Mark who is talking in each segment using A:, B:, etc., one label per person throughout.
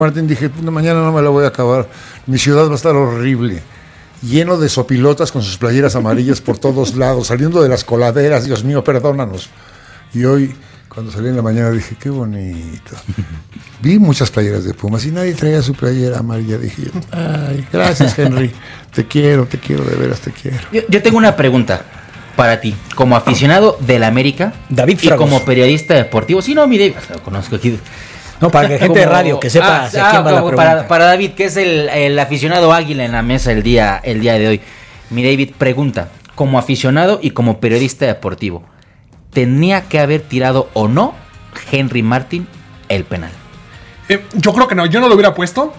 A: Martín, dije, mañana no me la voy a acabar. Mi ciudad va a estar horrible. Lleno de sopilotas con sus playeras amarillas por todos lados, saliendo de las coladeras. Dios mío, perdónanos. Y hoy, cuando salí en la mañana, dije, qué bonito. Vi muchas playeras de Pumas y nadie traía su playera amarilla. Dije, ay, gracias, Henry. Te quiero, de veras te quiero.
B: Yo tengo una pregunta para ti. Como aficionado del América
C: David
B: y
C: Fragos.
B: como periodista deportivo. Sí, no, mire, lo conozco aquí.
C: No, para que gente de radio que sepa hacia quién va la pregunta.
B: Para David, que es el aficionado águila en la mesa el día de hoy. Mi David pregunta, como aficionado y como periodista deportivo, ¿tenía que haber tirado o no Henry Martin el penal?
D: Yo creo que no, yo no lo hubiera puesto.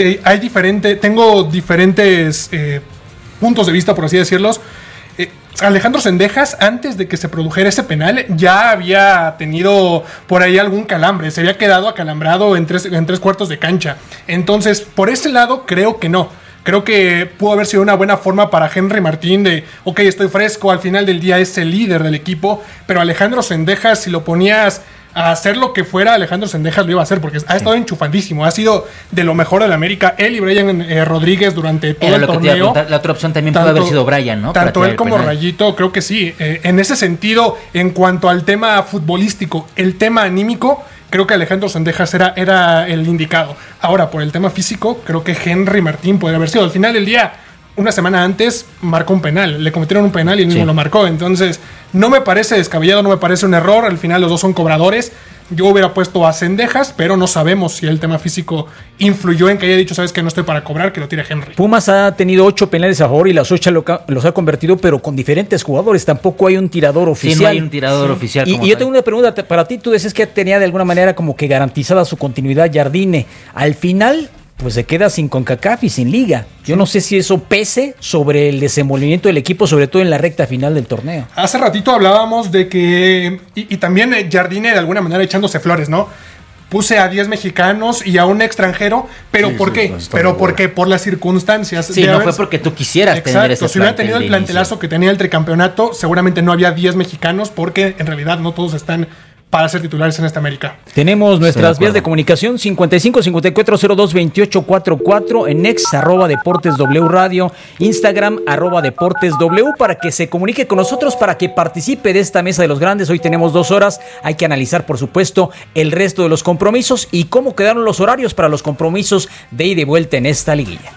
D: Tengo diferentes puntos de vista, por así decirlos. Alejandro Zendejas, antes de que se produjera ese penal, ya había tenido por ahí algún calambre. Se había quedado acalambrado en tres cuartos de cancha. Entonces, por ese lado, creo que no. Creo que pudo haber sido una buena forma para Henry Martín de, ok, estoy fresco, al final del día es el líder del equipo, pero Alejandro Zendejas, si lo ponías a hacer lo que fuera, Alejandro Zendejas lo iba a hacer, porque ha estado enchufadísimo, ha sido de lo mejor de la América, él y Brian Rodríguez durante todo el torneo.
B: La otra opción también puede haber sido Brian, ¿no?
D: Tanto él como Rayito, creo que sí. En ese sentido, en cuanto al tema futbolístico, el tema anímico, creo que Alejandro Zendejas era el indicado. Ahora, por el tema físico, creo que Henry Martín podría haber sido. Al final del día, una semana antes, marcó un penal. Le cometieron un penal y él mismo lo marcó. Entonces, no me parece descabellado, no me parece un error. Al final, los dos son cobradores. Yo hubiera puesto a Zendejas, pero no sabemos si el tema físico influyó en que haya dicho, sabes que no estoy para cobrar, que lo tire Henry.
C: Pumas ha tenido 8 penales a favor y las 8 los ha convertido, pero con diferentes jugadores. Tampoco hay un tirador oficial.
B: Sí, no hay un tirador oficial.
C: Y yo tengo una pregunta para ti. Tú decías que tenía de alguna manera como que garantizada su continuidad Jardine. Al final, pues se queda sin CONCACAF y sin liga. Yo no sé si eso pese sobre el desenvolvimiento del equipo, sobre todo en la recta final del torneo.
D: Hace ratito hablábamos de que, y también Jardine de alguna manera echándose flores, ¿no? Puse a 10 mexicanos y a un extranjero, pero ¿por qué? Pero porque por las circunstancias.
B: Sí, no fue porque tú quisieras tener ese plantel.
D: Si hubiera tenido el plantelazo que tenía el tricampeonato, seguramente no había 10 mexicanos, porque en realidad no todos están para ser titulares en esta América.
C: Tenemos nuestras vías de comunicación 55 54 02 28 44 en ex @deportesw radio, Instagram @deportesw, para que se comunique con nosotros, para que participe de esta mesa de los grandes. Hoy tenemos 2 horas, hay que analizar por supuesto el resto de los compromisos y cómo quedaron los horarios para los compromisos de ida y vuelta en esta liguilla.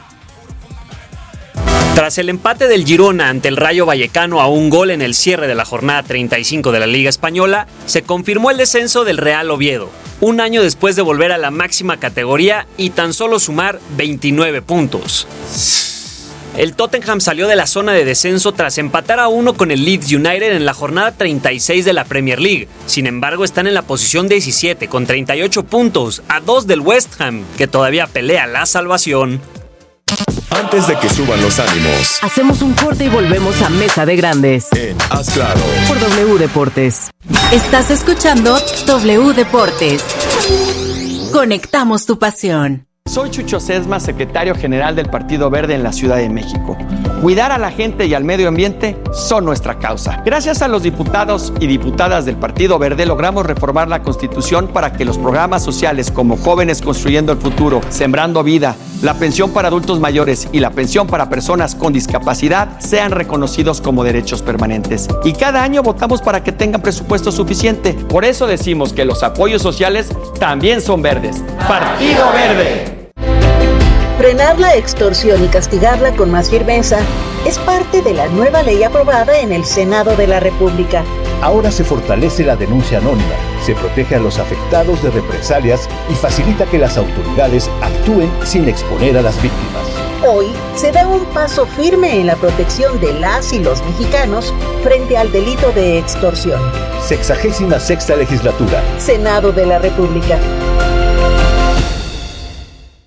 E: Tras el empate del Girona ante el Rayo Vallecano a 1 gol en el cierre de la jornada 35 de la Liga Española, se confirmó el descenso del Real Oviedo, un año después de volver a la máxima categoría y tan solo sumar 29 puntos. El Tottenham salió de la zona de descenso tras empatar a 1 con el Leeds United en la jornada 36 de la Premier League. Sin embargo, están en la posición 17 con 38 puntos, a 2 del West Ham, que todavía pelea la salvación.
F: Antes de que suban los ánimos,
G: hacemos un corte y volvemos a Mesa de Grandes
F: en Haz Claro
G: por W Deportes. Estás escuchando W Deportes. Conectamos tu pasión.
H: Soy Chucho Sesma, secretario general del Partido Verde en la Ciudad de México. Cuidar a la gente y al medio ambiente son nuestra causa. Gracias a los diputados y diputadas del Partido Verde logramos reformar la Constitución para que los programas sociales como Jóvenes Construyendo el Futuro, Sembrando Vida, la pensión para adultos mayores y la pensión para personas con discapacidad sean reconocidos como derechos permanentes. Y cada año votamos para que tengan presupuesto suficiente. Por eso decimos que los apoyos sociales también son verdes. Partido Verde.
I: Frenar la extorsión y castigarla con más firmeza es parte de la nueva ley aprobada en el Senado de la República.
J: Ahora se fortalece la denuncia anónima, se protege a los afectados de represalias y facilita que las autoridades actúen sin exponer a las víctimas.
I: Hoy se da un paso firme en la protección de las y los mexicanos frente al delito de extorsión.
J: 66ª legislatura.
I: Senado de la República.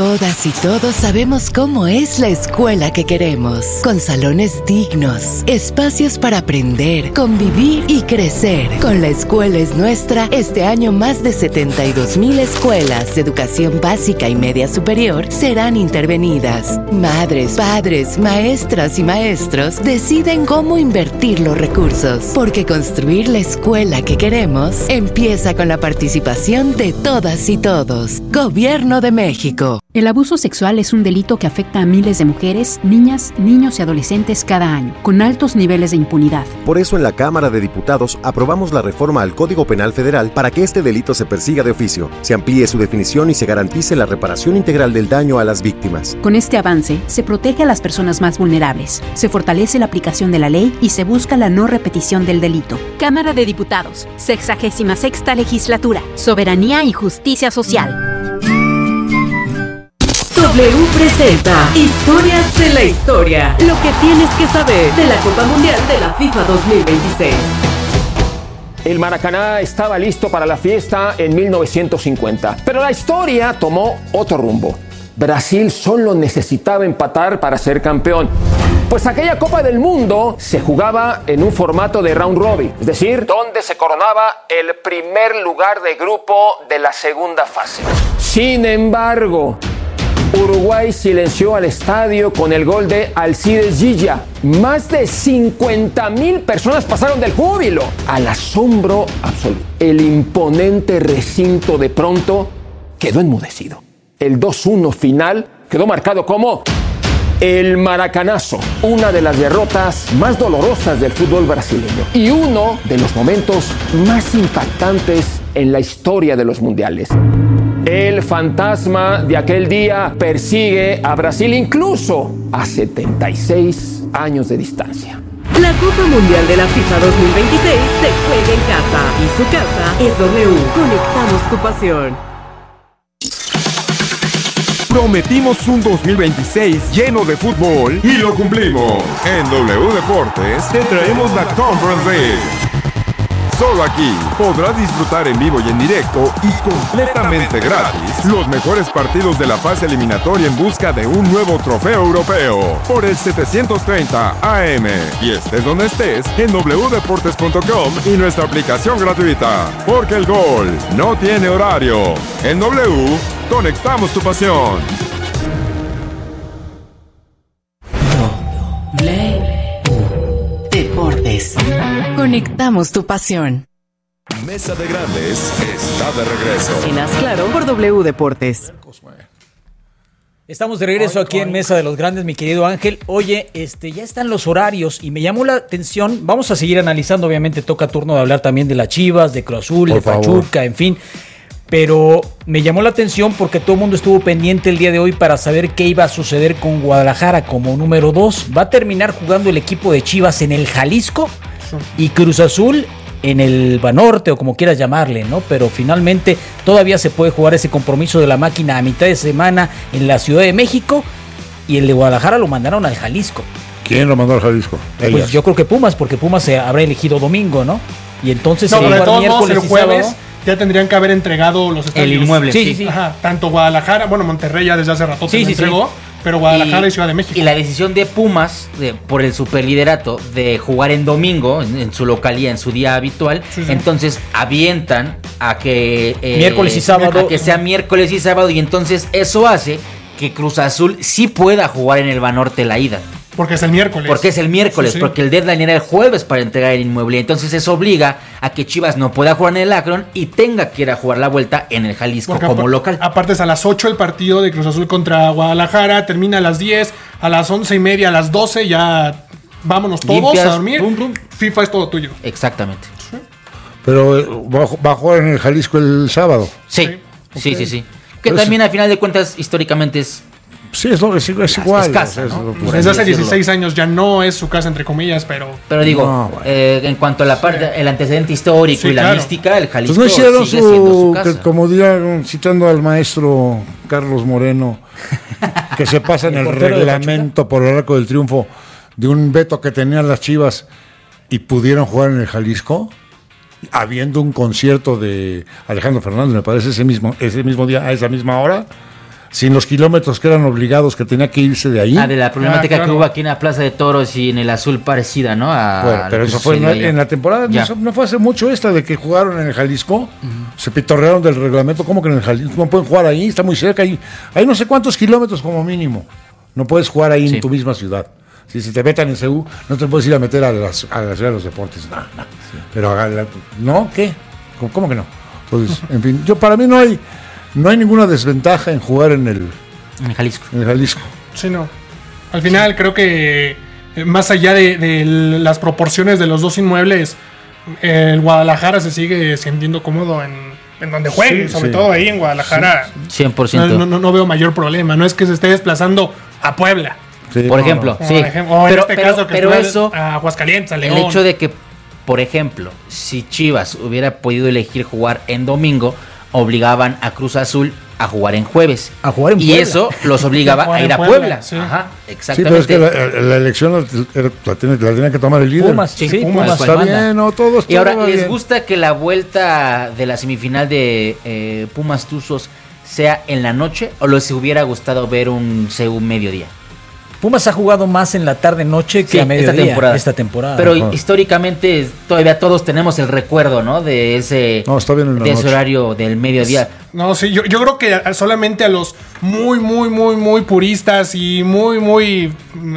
K: Todas y todos sabemos cómo es la escuela que queremos, con salones dignos, espacios para aprender, convivir y crecer. Con La Escuela es Nuestra, este año más de 72,000 escuelas de educación básica y media superior serán intervenidas. Madres, padres, maestras y maestros deciden cómo invertir los recursos, porque construir la escuela que queremos empieza con la participación de todas y todos. Gobierno de México.
L: El abuso sexual es un delito que afecta a miles de mujeres, niñas, niños y adolescentes cada año, con altos niveles de impunidad.
M: Por eso en la Cámara de Diputados aprobamos la reforma al Código Penal Federal para que este delito se persiga de oficio, se amplíe su definición y se garantice la reparación integral del daño a las víctimas.
L: Con este avance, se protege a las personas más vulnerables, se fortalece la aplicación de la ley y se busca la no repetición del delito.
N: Cámara de Diputados, 66ª Legislatura, Soberanía y Justicia Social.
G: W presenta Historias de la Historia. Lo que tienes que saber de la Copa Mundial de la FIFA 2026.
O: El Maracaná estaba listo para la fiesta en 1950, pero la historia tomó otro rumbo. Brasil solo necesitaba empatar para ser campeón, pues aquella Copa del Mundo se jugaba en un formato de round robin, es decir, donde se coronaba el primer lugar de grupo de la segunda fase. Sin embargo, Uruguay silenció al estadio con el gol de Alcides Gilla. Más de 50,000 personas pasaron del júbilo al asombro absoluto. El imponente recinto de pronto quedó enmudecido. El 2-1 final quedó marcado como el Maracanazo, una de las derrotas más dolorosas del fútbol brasileño y uno de los momentos más impactantes en la historia de los mundiales. El fantasma de aquel día persigue a Brasil incluso a 76 años de distancia.
G: La Copa Mundial de la FIFA 2026 se juega en casa y su casa es W. Conectamos tu pasión.
P: Prometimos un 2026 lleno de fútbol y lo cumplimos. En W Deportes te traemos la Conference League. Solo aquí podrás disfrutar en vivo y en directo y completamente gratis los mejores partidos de la fase eliminatoria en busca de un nuevo trofeo europeo por el 730 AM. Y estés donde estés en wdeportes.com y nuestra aplicación gratuita. Porque el gol no tiene horario. En W, conectamos tu pasión.
K: Deportes. Conectamos tu pasión.
F: Mesa de Grandes está de regreso.
G: En Haz Claro por W Deportes.
C: Estamos de regreso aquí en Mesa de los Grandes, mi querido Ángel. Oye, ya están los horarios y me llamó la atención. Vamos a seguir analizando, obviamente toca turno de hablar también de las Chivas, de Cruz Azul, de Pachuca, en fin. Pero me llamó la atención porque todo el mundo estuvo pendiente el día de hoy para saber qué iba a suceder con Guadalajara como número 2. Va a terminar jugando el equipo de Chivas en el Jalisco y Cruz Azul en el Banorte o como quieras llamarle, ¿no? Pero finalmente todavía se puede jugar ese compromiso de la máquina a mitad de semana en la Ciudad de México y el de Guadalajara lo mandaron al Jalisco.
A: ¿Quién lo mandó al Jalisco?
C: Pues yo creo que Pumas, porque Pumas se habrá elegido domingo, ¿no? Y entonces
D: no,
C: se
D: de todos modos, el
C: y
D: jueves
C: sábado.
D: Ya tendrían que haber entregado los estadios.
B: El inmueble.
C: Sí.
D: Ajá, tanto Guadalajara, bueno, Monterrey ya desde hace rato se entregó, pero Guadalajara y Ciudad de México.
B: Y la decisión de Pumas, por el superliderato, de jugar en domingo, en su localía, en su día habitual, entonces avientan a que...
C: miércoles y sábado.
B: A que sea miércoles y sábado, y entonces eso hace que Cruz Azul sí pueda jugar en el Banorte la ida.
D: Porque es el miércoles.
B: Porque el deadline era el jueves para entregar el inmueble. Entonces eso obliga a que Chivas no pueda jugar en el Akron y tenga que ir a jugar la vuelta en el Jalisco como local.
D: Aparte es a las 8 el partido de Cruz Azul contra Guadalajara, termina a las 10, a las 11:30, a las 12 ya vámonos todos
B: limpias,
D: a dormir. FIFA es todo tuyo.
B: Exactamente.
D: Sí.
A: Pero va a jugar en el Jalisco el sábado.
B: Sí. Que también a final de cuentas históricamente es...
A: Sí, es igual.
B: Es casa, ¿no?
D: Desde hace 16 años ya no es su casa, entre comillas, pero...
B: Pero digo, en cuanto a la parte, el antecedente histórico y la mística, el Jalisco
A: pues no hicieron
B: sigue siendo su casa.
A: como diría, citando al maestro Carlos Moreno, que se pasa en el reglamento por el Arco del Triunfo de un veto que tenían las Chivas y pudieron jugar en el Jalisco, habiendo un concierto de Alejandro Fernández, me parece, ese mismo día, a esa misma hora. sin los kilómetros que eran obligados, que tenía que irse de ahí.
B: De la problemática que hubo aquí en la Plaza de Toros y en el Azul parecida, ¿no?
A: Bueno, pero eso fue en la temporada, no fue hace mucho esta de que jugaron en el Jalisco, se pitorrearon del reglamento, como que en el Jalisco no pueden jugar ahí, está muy cerca, hay no sé cuántos kilómetros como mínimo, no puedes jugar ahí en tu misma ciudad. Si te metan en CU, no te puedes ir a meter a la ciudad de los deportes, no. Sí. Pero ¿no? ¿Qué? ¿Cómo que no? Entonces, en fin, para mí no hay ninguna desventaja en jugar en el
B: Jalisco.
A: En el Jalisco.
D: Sí, no. Al final creo que más allá de las proporciones de los dos inmuebles, el Guadalajara se sigue sintiendo cómodo en donde juegue, sobre todo ahí en Guadalajara.
B: 100%.
D: No veo mayor problema. No es que se esté desplazando a Puebla.
B: Sí, por ejemplo,
D: o en este caso que
B: pero eso,
D: a Aguascalientes, a León.
B: El hecho de que, por ejemplo, si Chivas hubiera podido elegir jugar en domingo, obligaban a Cruz Azul a jugar en jueves.
C: A jugar en
B: y
C: Puebla.
B: eso los obligaba a ir a Puebla. Sí. Ajá, exactamente.
A: Sí, pero es que la elección la tenía que tomar el líder.
C: Pumas, Pumas
A: está bien, no, todos.
B: Y ahora, ¿les
A: bien.
B: gusta que la vuelta de la semifinal de Pumas Tuzos sea en la noche o les hubiera gustado ver un CU mediodía?
C: Pumas ha jugado más en la tarde-noche que a mediodía esta temporada.
B: Pero históricamente todavía todos tenemos el recuerdo, ¿no? De ese, ese horario del mediodía.
D: No, sí, yo creo que solamente a los muy puristas y muy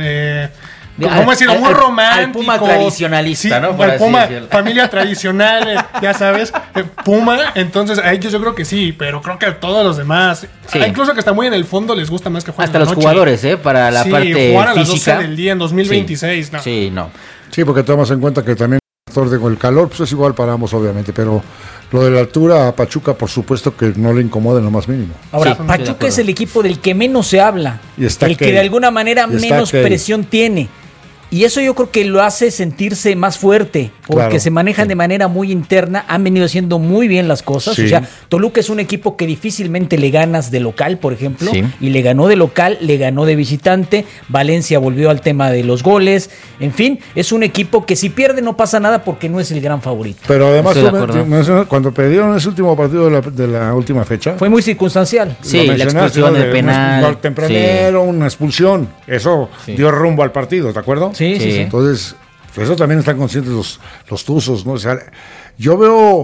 D: ¿cómo decirlo? Muy románticos.
B: Al Puma tradicionalista, ¿no?
D: Al Puma, familia tradicional, ya sabes, Puma. Entonces, a ellos yo creo que sí, pero creo que a todos los demás, incluso que está muy en el fondo, les gusta más que jueguen
B: hasta los jugadores, para la parte
D: jugar a las
B: física.
D: 12 del día en 2026, ¿no?
B: Sí, no.
A: Sí, porque tomamos en cuenta que también el factor del calor, pues es igual para ambos, obviamente, pero lo de la altura a Pachuca, por supuesto que no le incomoda en lo más mínimo.
C: Ahora, Pachuca es el equipo del que menos se habla, el que de alguna manera menos presión tiene. Y eso yo creo que lo hace sentirse más fuerte, porque se manejan de manera muy interna, han venido haciendo muy bien las cosas. O sea, Toluca es un equipo que difícilmente le ganas de local, por ejemplo, y le ganó de local, le ganó de visitante. Valencia volvió al tema de los goles. En fin, es un equipo que si pierde no pasa nada porque no es el gran favorito.
A: Pero además, cuando perdieron ese último partido de la última fecha,
C: fue muy circunstancial.
B: Sí, la expulsión de penal.
A: Un gol tempranero, una expulsión. Eso dio rumbo al partido, ¿de acuerdo?
C: Sí.
A: Entonces, pues eso también están conscientes los tuzos, ¿no? O sea, yo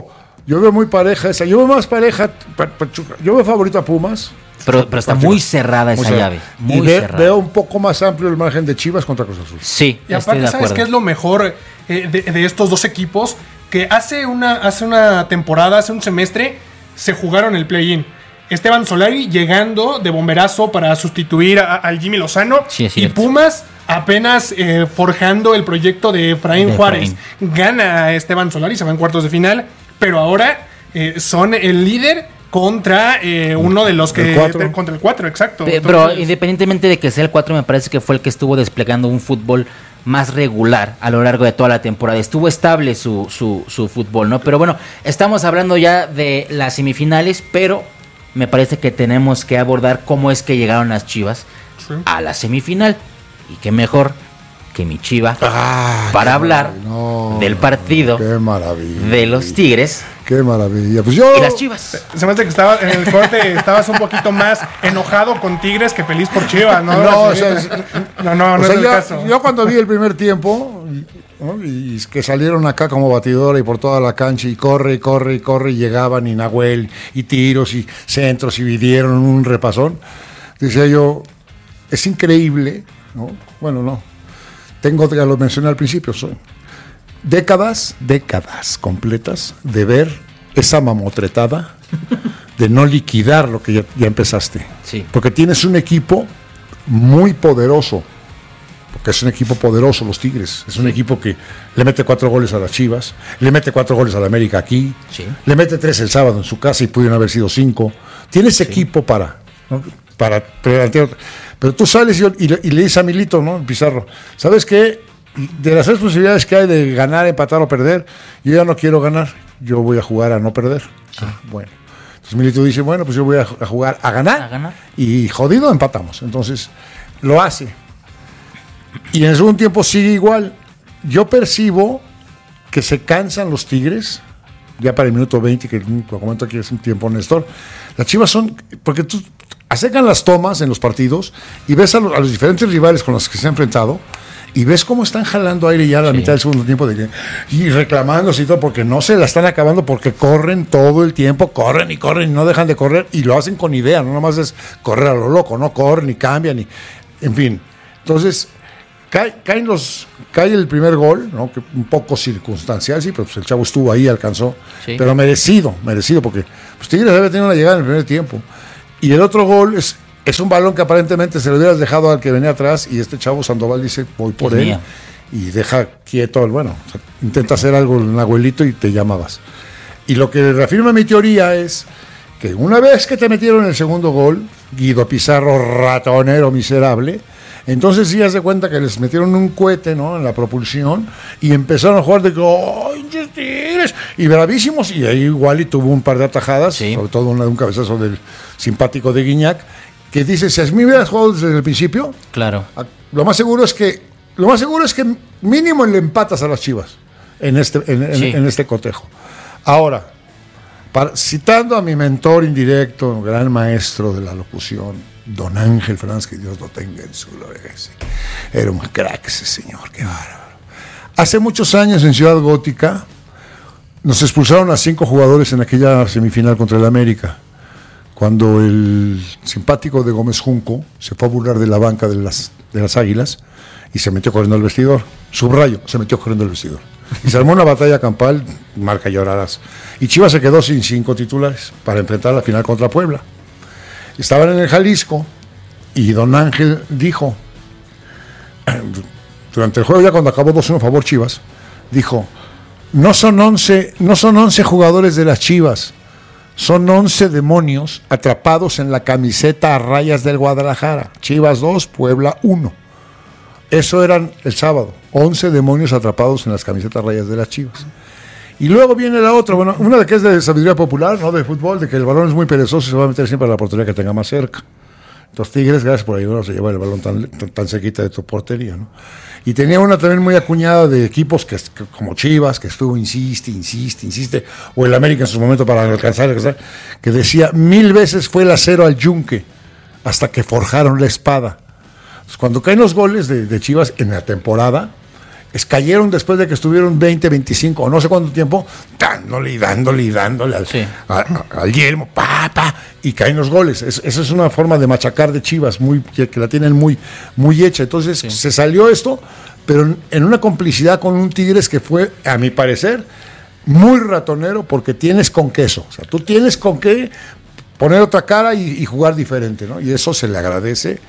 A: veo muy pareja esa. Yo veo más pareja Pachuca. Yo veo favorito a Pumas.
B: Pero está muy cerrada esa llave.
A: Muy cerrada. Veo un poco más amplio el margen de Chivas contra Cruz Azul.
B: Sí.
D: Y aparte, ¿sabes qué es lo mejor de estos dos equipos? Que hace una temporada, hace un semestre, se jugaron el play-in. Esteban Solari llegando de bomberazo para sustituir al Jimmy Lozano.
B: Sí,
D: y Pumas apenas forjando el proyecto de Efraín Juárez. Gana a Esteban Solari, se va en cuartos de final, pero ahora son el líder contra uno de los que... Contra el 4, exacto.
B: Pero independientemente de que sea el 4, me parece que fue el que estuvo desplegando un fútbol más regular a lo largo de toda la temporada. Estuvo estable su fútbol, ¿no? Pero bueno, estamos hablando ya de las semifinales, pero me parece que tenemos que abordar cómo es que llegaron las Chivas a la semifinal. Y qué mejor que mi Chiva para hablar del partido de los Tigres.
A: Qué maravilla. Pues
B: y las Chivas.
D: Se me hace que en el corte estabas un poquito más enojado con Tigres que feliz por Chivas, ¿no?
A: No,
D: es el caso.
A: Yo cuando vi el primer tiempo, ¿no? Y que salieron acá como batidora y por toda la cancha y corre, y llegaban y Nahuel y tiros y centros y dieron un repasón, decía yo, es increíble, ¿no? Bueno, no. Ya lo mencioné al principio, son décadas completas de ver esa mamotretada, de no liquidar lo que ya empezaste.
B: Sí.
A: Porque tienes un equipo muy poderoso, porque es un equipo poderoso los Tigres, es un equipo que le mete 4 goles a las Chivas, le mete 4 goles a la América aquí, le mete 3 el sábado en su casa y pudieron haber sido 5. Tienes equipo para plantear. Pero tú sales y le dices a Milito, ¿no? Pizarro, ¿sabes qué? De las 3 posibilidades que hay de ganar, empatar o perder, yo ya no quiero ganar, yo voy a jugar a no perder. Bueno, entonces Milito dice, bueno, pues yo voy a jugar a ganar. Y jodido empatamos. Entonces lo hace. Y en el segundo tiempo sigue igual. Yo percibo que se cansan los Tigres, ya para el minuto 20, que lo comento aquí es un tiempo, Néstor. Las Chivas son, porque tú acercan las tomas en los partidos y ves a los diferentes rivales con los que se han enfrentado y ves cómo están jalando aire ya a la mitad del segundo tiempo y reclamándose y todo, porque no se la están acabando, porque corren todo el tiempo, corren y no dejan de correr, y lo hacen con idea, no nomás es correr a lo loco, no corren y cambian, en fin. Entonces, cae el primer gol, ¿no? Que un poco circunstancial, sí, pero pues el chavo estuvo ahí, alcanzó, pero merecido, porque pues Tigres había tenido una llegada en el primer tiempo. Y el otro gol es un balón que aparentemente se lo hubieras dejado al que venía atrás, y este chavo Sandoval dice, voy por él, y deja quieto, intenta hacer algo en abuelito y te llamabas. Y lo que reafirma mi teoría es que una vez que te metieron el segundo gol, Guido Pizarro, ratonero miserable, entonces sí hace cuenta que les metieron un cohete, ¿no?, en la propulsión, y empezaron a jugar de Tigres, y bravísimos, y ahí igual y tuvo un par de atajadas, sobre todo un cabezazo del simpático de Guiñac, que dice, si a mí hubieras jugado desde el principio,
B: claro,
A: lo más seguro es que mínimo le empatas a las Chivas en este cotejo. Ahora, citando a mi mentor indirecto, gran maestro de la locución, don Ángel Fernández, que Dios lo tenga en su gloria. Era un crack ese señor, qué bárbaro. Hace muchos años en Ciudad Gótica nos expulsaron a 5 jugadores en aquella semifinal contra el América, cuando el simpático de Gómez Junco se fue a burlar de la banca de las Águilas y se metió corriendo al vestidor. Subrayo, se metió corriendo al vestidor. Y se armó una batalla campal, marca llorarás. Y Chivas se quedó sin 5 titulares para enfrentar la final contra Puebla. Estaban en el Jalisco y don Ángel dijo, durante el juego, ya cuando acabó 2-1 a favor Chivas, dijo, no son 11 jugadores de las Chivas, son 11 demonios atrapados en la camiseta a rayas del Guadalajara. Chivas 2, Puebla 1. Eso eran el sábado, 11 demonios atrapados en las camisetas a rayas de las Chivas. Y luego viene la otra, una de que es de sabiduría popular, no de fútbol, de que el balón es muy perezoso y se va a meter siempre a la portería que tenga más cerca. Entonces Tigres, gracias por ayudarnos a llevar el balón tan cerquita de tu portería, ¿no? Y tenía una también muy acuñada de equipos que como Chivas, que estuvo insiste, o el América en su momento para alcanzar, que decía 1000 veces fue el acero al yunque hasta que forjaron la espada. Entonces, cuando caen los goles de Chivas en la temporada, cayeron después de que estuvieron 20, 25 o no sé cuánto tiempo dándole al yelmo, y caen los goles. Esa es una forma de machacar de Chivas que la tienen muy, muy hecha. Entonces se salió esto, pero en una complicidad con un Tigres que fue, a mi parecer, muy ratonero, porque tienes con queso. O sea, tú tienes con qué poner otra cara y jugar diferente, ¿no? Y eso se le agradece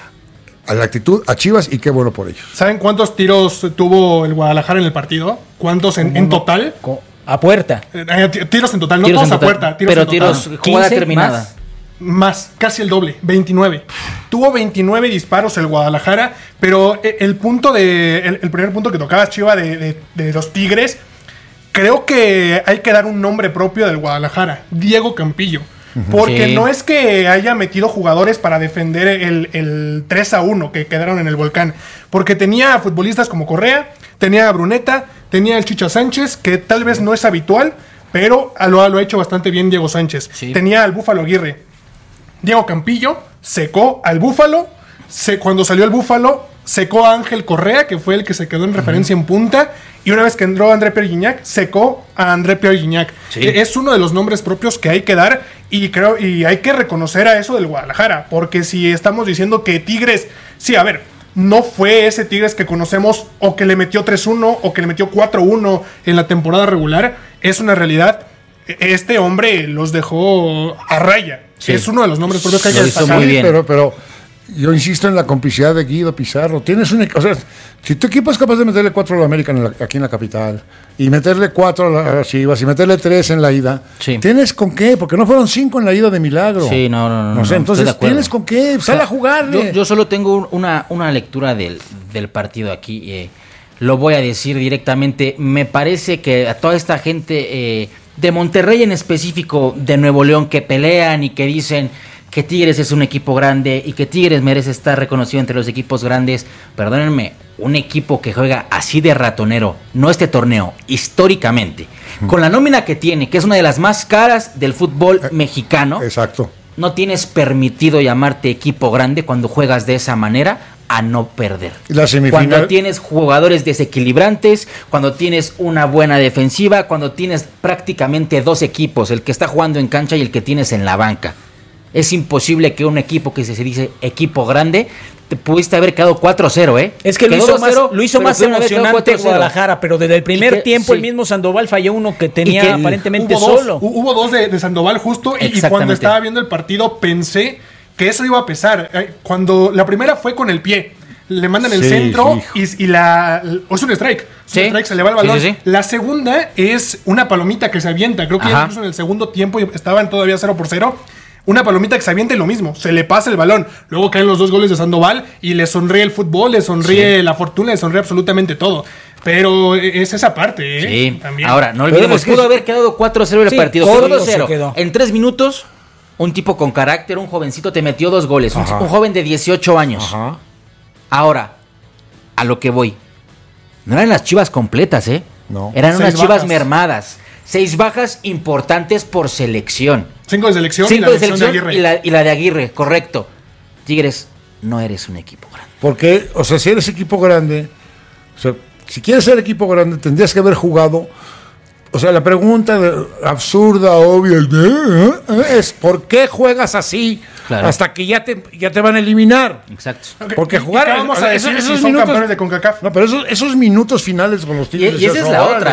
A: a la actitud a Chivas, y qué bueno por ellos.
D: ¿Saben cuántos tiros tuvo el Guadalajara en el partido? ¿Cuántos en total?
C: A puerta.
D: Tiros en total, no todos a puerta.
B: Pero tiros, jugada terminada.
D: Más, casi el doble, 29. Tuvo 29 disparos el Guadalajara, pero el primer punto que tocabas, Chiva, de los Tigres, creo que hay que dar un nombre propio del Guadalajara, Diego Campillo. Porque no es que haya metido jugadores para defender el 3-1 que quedaron en el Volcán, porque tenía futbolistas como Correa, tenía a Bruneta, tenía el Chicha Sánchez, que tal vez no es habitual, pero lo ha hecho bastante bien Diego Sánchez. Tenía al Búfalo Aguirre. Diego Campillo secó al Búfalo, cuando salió el Búfalo secó a Ángel Correa, que fue el que se quedó en referencia en punta, y una vez que entró André Pierre Gignac, secó a André Pierre Gignac. Es uno de los nombres propios que hay que dar, y hay que reconocer a eso del Guadalajara, porque si estamos diciendo que Tigres, no fue ese Tigres que conocemos, o que le metió 3-1 o que le metió 4-1 en la temporada regular, es una realidad. Este hombre los dejó a raya. Es uno de los nombres propios que hay que destacar.
A: Muy bien. Pero yo insisto en la complicidad de Guido Pizarro. Si tu equipo es capaz de meterle 4 a la América aquí en la capital, y meterle 4 a las Chivas, y meterle 3 en la ida, ¿tienes con qué? Porque no fueron 5 en la ida de milagro.
B: Sí, no sé,
A: entonces ¿tienes con qué? Sal a jugarle.
B: Yo solo tengo una lectura del partido aquí. Lo voy a decir directamente. Me parece que a toda esta gente de Monterrey en específico, de Nuevo León, que pelean y que dicen que Tigres es un equipo grande y que Tigres merece estar reconocido entre los equipos grandes, perdónenme, un equipo que juega así de ratonero, no este torneo, históricamente, con la nómina que tiene, que es una de las más caras del fútbol mexicano.
A: Exacto.
B: no tienes permitido llamarte equipo grande cuando juegas de esa manera a no perder.
A: La semifinal.
B: Cuando tienes jugadores desequilibrantes, cuando tienes una buena defensiva, cuando tienes prácticamente dos equipos, el que está jugando en cancha y el que tienes en la banca. Es imposible que un equipo que se dice equipo grande te pudiste haber quedado 4-0,
C: Es que lo hizo más emocionante Guadalajara, pero desde el primer tiempo el mismo Sandoval falló uno que tenía aparentemente solo.
D: Hubo dos de Sandoval justo y cuando estaba viendo el partido pensé que eso iba a pesar. Cuando la primera fue con el pie, le mandan el centro y es un strike. Se le va el balón. La segunda es una palomita que se avienta. Creo que incluso en el segundo tiempo estaban todavía 0-0. Una palomita que se avienta y lo mismo, se le pasa el balón. Luego caen los 2 goles de Sandoval y le sonríe el fútbol, le sonríe la fortuna, le sonríe absolutamente todo. Pero es esa parte,
B: Sí,
D: también.
B: Ahora, no olvidemos que pudo haber quedado 4-0 el partido. 4-0. En 3 minutos, un tipo con carácter, un jovencito, te metió 2 goles. Un joven de 18 años. Ahora, a lo que voy. No eran las Chivas completas, No. Eran unas Chivas mermadas. 6 bajas importantes por selección.
D: 5 de selección y la de Aguirre.
B: Y la de Aguirre, correcto. Tigres, no eres un equipo grande.
A: Porque, o sea, si eres equipo grande, o sea, si quieres ser equipo grande, tendrías que haber jugado. O sea, la pregunta absurda, obvia, es ¿por qué juegas así hasta que ya te van a eliminar?
B: Exacto.
A: Porque jugar
D: vamos a decir esos
A: minutos,
D: campeones de CONCACAF.
A: No, pero esos minutos finales con los Tigres.
B: Y esa es la otra,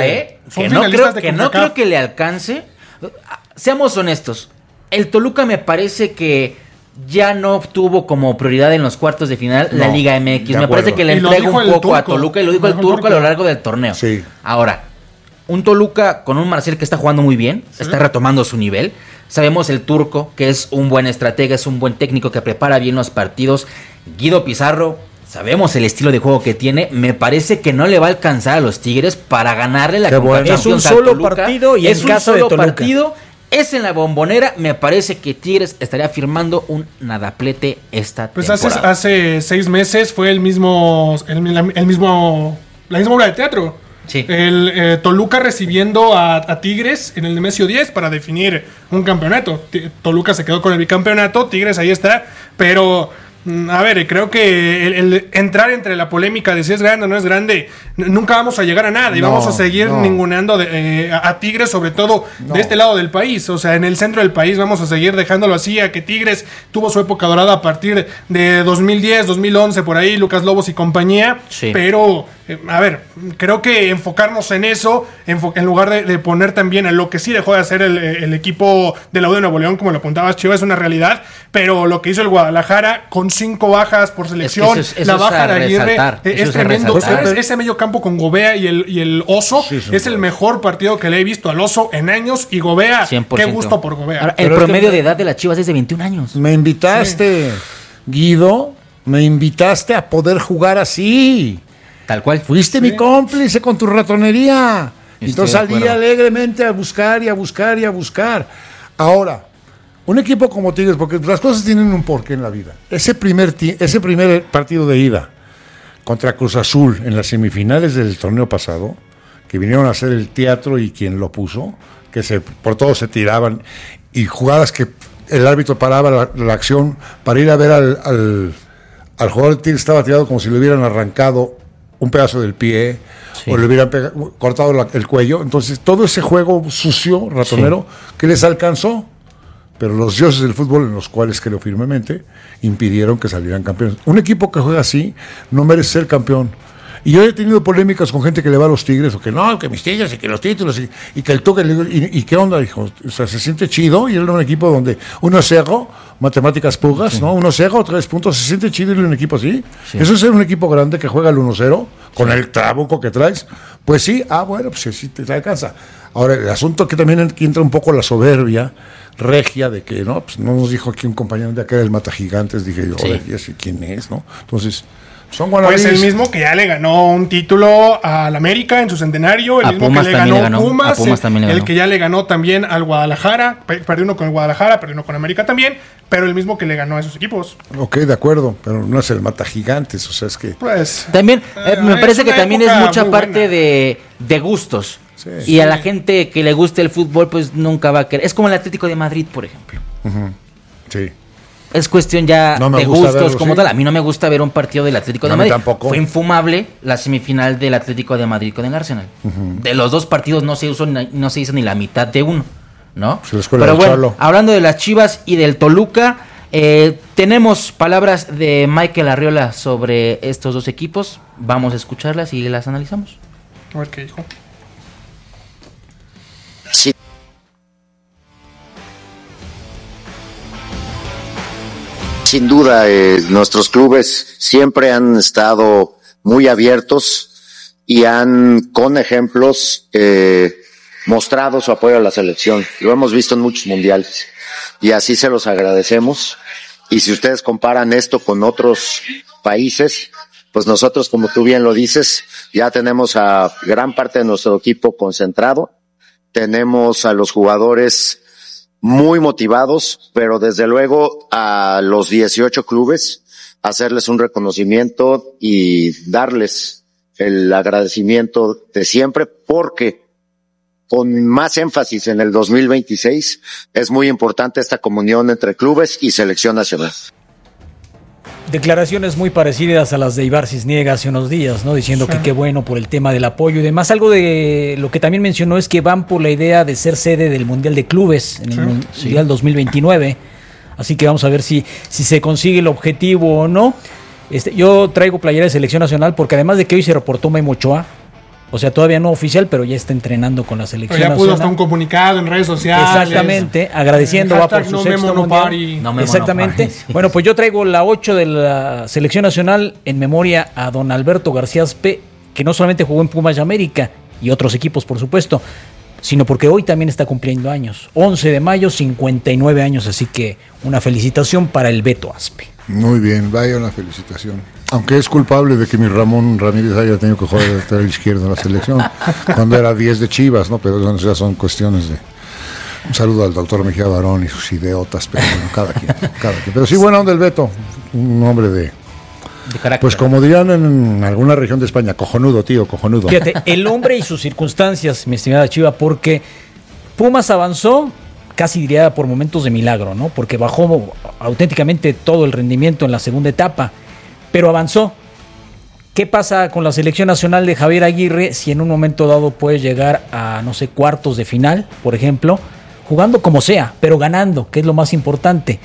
B: que no creo que le alcance. Seamos honestos. El Toluca me parece que ya no tuvo como prioridad en los cuartos de final la Liga MX. Me parece que le entrega un poco a Toluca y lo dijo el Turco a lo largo del torneo.
A: Sí.
B: Ahora, un Toluca con un Marcel que está jugando muy bien, está retomando su nivel. Sabemos el Turco, que es un buen estratega, es un buen técnico que prepara bien los partidos. Guido Pizarro, sabemos el estilo de juego que tiene. Me parece que no le va a alcanzar a los Tigres para ganarle la Conca Champions.
C: Es un solo partido y
B: es
C: en caso de Toluca.
B: Partido, es en la Bombonera. Me parece que Tigres estaría firmando un nadaplete esta temporada.
D: Hace 6 meses fue la misma obra de teatro.
B: Sí.
D: El Toluca recibiendo a Tigres en el Nemesio 10 para definir un campeonato. Toluca se quedó con el bicampeonato, Tigres ahí está, pero a ver, creo que el entrar entre la polémica de si es grande o no es grande, nunca vamos a llegar a nada y vamos a seguir ninguneando a Tigres, sobre todo de este lado del país. O sea, en el centro del país vamos a seguir dejándolo así, a que Tigres tuvo su época dorada a partir de 2010, 2011, por ahí, Lucas Lobos y compañía, pero a ver, creo que enfocarnos en eso, en lugar de poner también a lo que sí dejó de hacer el equipo de la U de Nuevo León, como lo apuntabas, Chivas, es una realidad, pero lo que hizo el Guadalajara con 5 bajas por selección,
B: es que
D: la baja de Aguirre, es tremendo. Ese medio campo con Gobea y el Oso es el mejor partido que le he visto al Oso en años, y Gobea,
B: 100%.
D: Qué gusto por Gobea.
B: Ahora, el promedio de edad de las Chivas es de 21 años.
A: Me invitaste, Guido, me invitaste a poder jugar así.
B: Tal cual.
A: Fuiste mi cómplice con tu ratonería. Entonces salí alegremente a buscar y a buscar y a buscar. Ahora, un equipo como Tigres, porque las cosas tienen un porqué en la vida. Ese primer partido de ida contra Cruz Azul en las semifinales del torneo pasado, que vinieron a hacer el teatro y quien lo puso, que por todos se tiraban, y jugadas que el árbitro paraba la acción para ir a ver al jugador de Tigres, estaba tirado como si le hubieran arrancado un pedazo del pie, o le hubieran cortado el cuello. Entonces todo ese juego sucio, ratonero, que les alcanzó, pero los dioses del fútbol, en los cuales creo firmemente, impidieron que salieran campeones. Un equipo que juega así no merece ser campeón. Y yo he tenido polémicas con gente que le va a los Tigres, o que no, que mis Tigres, y que los títulos, y que el toque, y qué onda, dijo, o sea, se siente chido, y él era un equipo donde 1-0, matemáticas puras, ¿no? 1-0, 3 puntos, se siente chido ir a un equipo así. Eso es ser un equipo grande que juega el 1-0, con el trabuco que traes, pues sí, bueno, pues sí te alcanza. Ahora, el asunto que también entra un poco la soberbia regia de que, no, pues no nos dijo aquí un compañero de acá del Mata Gigantes, dije yo, ya sé quién es, ¿no? Entonces, son
D: pues el mismo que ya le ganó un título al América en su centenario, el mismo que le ganó Pumas, el que ya le ganó también al Guadalajara, perdió uno con el Guadalajara, perdió uno con América también, pero el mismo que le ganó a esos equipos.
A: Ok, de acuerdo, pero no es el Mata Gigantes, o sea, es que...
D: Pues...
B: También, me parece que también es mucha parte de gustos. Y a la gente que le guste el fútbol, pues nunca va a querer. Es como el Atlético de Madrid, por ejemplo.
A: Sí.
B: Es cuestión ya
A: No me
B: de
A: gusta
B: gustos
A: verlo,
B: como
A: sí.
B: tal. A mí no me gusta ver un partido del Atlético de
A: A mí
B: Madrid.
A: tampoco.
B: Fue infumable la semifinal del Atlético de Madrid con el Arsenal. De los dos partidos no se hizo ni la mitad de uno, ¿no?
A: Se la escuela
B: Pero
A: del
B: bueno,
A: Cholo.
B: hablando de las Chivas y del Toluca, tenemos palabras de Michael Arriola sobre estos dos equipos. Vamos a escucharlas y las analizamos.
D: A ver qué dijo.
Q: Sí. Sin duda, nuestros clubes siempre han estado muy abiertos y han, con ejemplos, mostrado su apoyo a la selección. Lo hemos visto en muchos mundiales y así se los agradecemos. Y si ustedes comparan esto con otros países, pues nosotros, como tú bien lo dices, ya tenemos a gran parte de nuestro equipo concentrado. Tenemos a los jugadores muy motivados, pero desde luego a los 18 clubes hacerles un reconocimiento y darles el agradecimiento de siempre, porque con más énfasis en el 2026 es muy importante esta comunión entre clubes y selección nacional.
C: Declaraciones muy parecidas a las de Ibar Cisniega hace unos días, ¿no? Diciendo que qué bueno por el tema del apoyo y demás. Algo de lo que también mencionó es que van por la idea de ser sede del Mundial de Clubes en el Mundial 2029. Así que vamos a ver si se consigue el objetivo o no. Yo traigo playera de selección nacional porque además de que hoy se reportó Memo Ochoa, o sea, todavía no oficial, pero ya está entrenando con la selección
D: ya
C: nacional.
D: pudo hasta un comunicado en redes sociales.
C: Exactamente, agradeciendo va por su sexto mundial. Exactamente. Bueno, pues yo traigo la 8 de la selección nacional en memoria a don Alberto García Aspe, que no solamente jugó en Pumas de América y otros equipos, por supuesto, sino porque hoy también está cumpliendo años. 11 de mayo, 59 años, así que una felicitación para el Beto Aspe.
A: Muy bien, vaya una felicitación. Aunque es culpable de que mi Ramón Ramírez haya tenido que jugar de lateral izquierdo en la selección, cuando era 10 de Chivas, ¿no? Pero eso ya son cuestiones de... Un saludo al doctor Mejía Barón y sus idiotas, pero bueno, cada quien. Pero sí, buena onda el Beto, un hombre de carácter. Pues como dirían en alguna región de España, cojonudo, tío, cojonudo.
C: Fíjate, el hombre y sus circunstancias, mi estimada Chiva, porque Pumas avanzó, casi diría por momentos de milagro, ¿no? Porque bajó auténticamente todo el rendimiento en la segunda etapa, pero avanzó. ¿Qué pasa con la selección nacional de Javier Aguirre si en un momento dado puede llegar a, no sé, cuartos de final, por ejemplo, jugando como sea, pero ganando, que es lo más importante?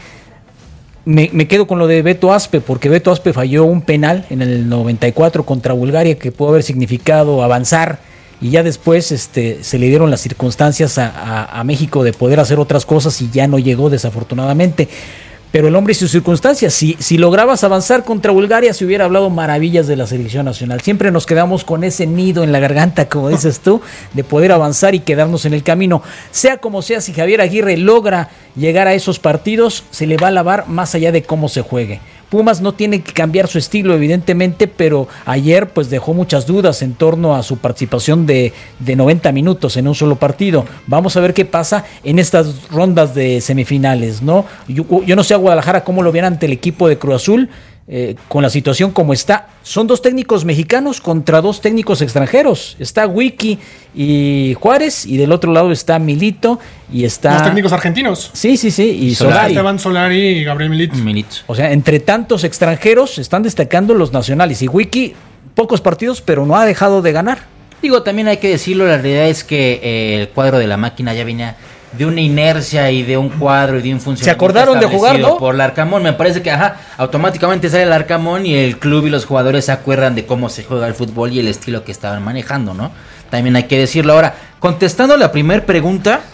C: Me quedo con lo de Beto Aspe, porque Beto Aspe falló un penal en el 94 contra Bulgaria que pudo haber significado avanzar, y ya después se le dieron las circunstancias a México de poder hacer otras cosas y ya no llegó, desafortunadamente. Pero el hombre y sus circunstancias, si lograbas avanzar contra Bulgaria, se hubiera hablado maravillas de la selección nacional. Siempre nos quedamos con ese nido en la garganta, como dices tú, de poder avanzar y quedarnos en el camino. Sea como sea, si Javier Aguirre logra llegar a esos partidos, se le va a lavar más allá de cómo se juegue. Pumas no tiene que cambiar su estilo, evidentemente, pero ayer pues dejó muchas dudas en torno a su participación de 90 minutos en un solo partido. Vamos a ver qué pasa en estas rondas de semifinales, ¿no? Yo no sé a Guadalajara cómo lo vean ante el equipo de Cruz Azul, con la situación como está. Son dos técnicos mexicanos contra dos técnicos extranjeros. Está Wiki y Juárez, y del otro lado está Milito y está...
D: Los técnicos argentinos.
C: Sí, y Solari.
D: Esteban Solari y Gabriel Milito.
C: O sea, entre tantos extranjeros están destacando los nacionales, y Wiki, pocos partidos, pero no ha dejado de ganar.
B: Digo, también hay que decirlo, la realidad es que el cuadro de la máquina ya venía de una inercia y de un cuadro y de un funcionamiento.
C: ¿Se acordaron de jugar, no?
B: Por Larcamón. Me parece que automáticamente sale el Larcamón y el club y los jugadores se acuerdan de cómo se juega el fútbol y el estilo que estaban manejando, ¿no? También hay que decirlo. Ahora, contestando la primera pregunta,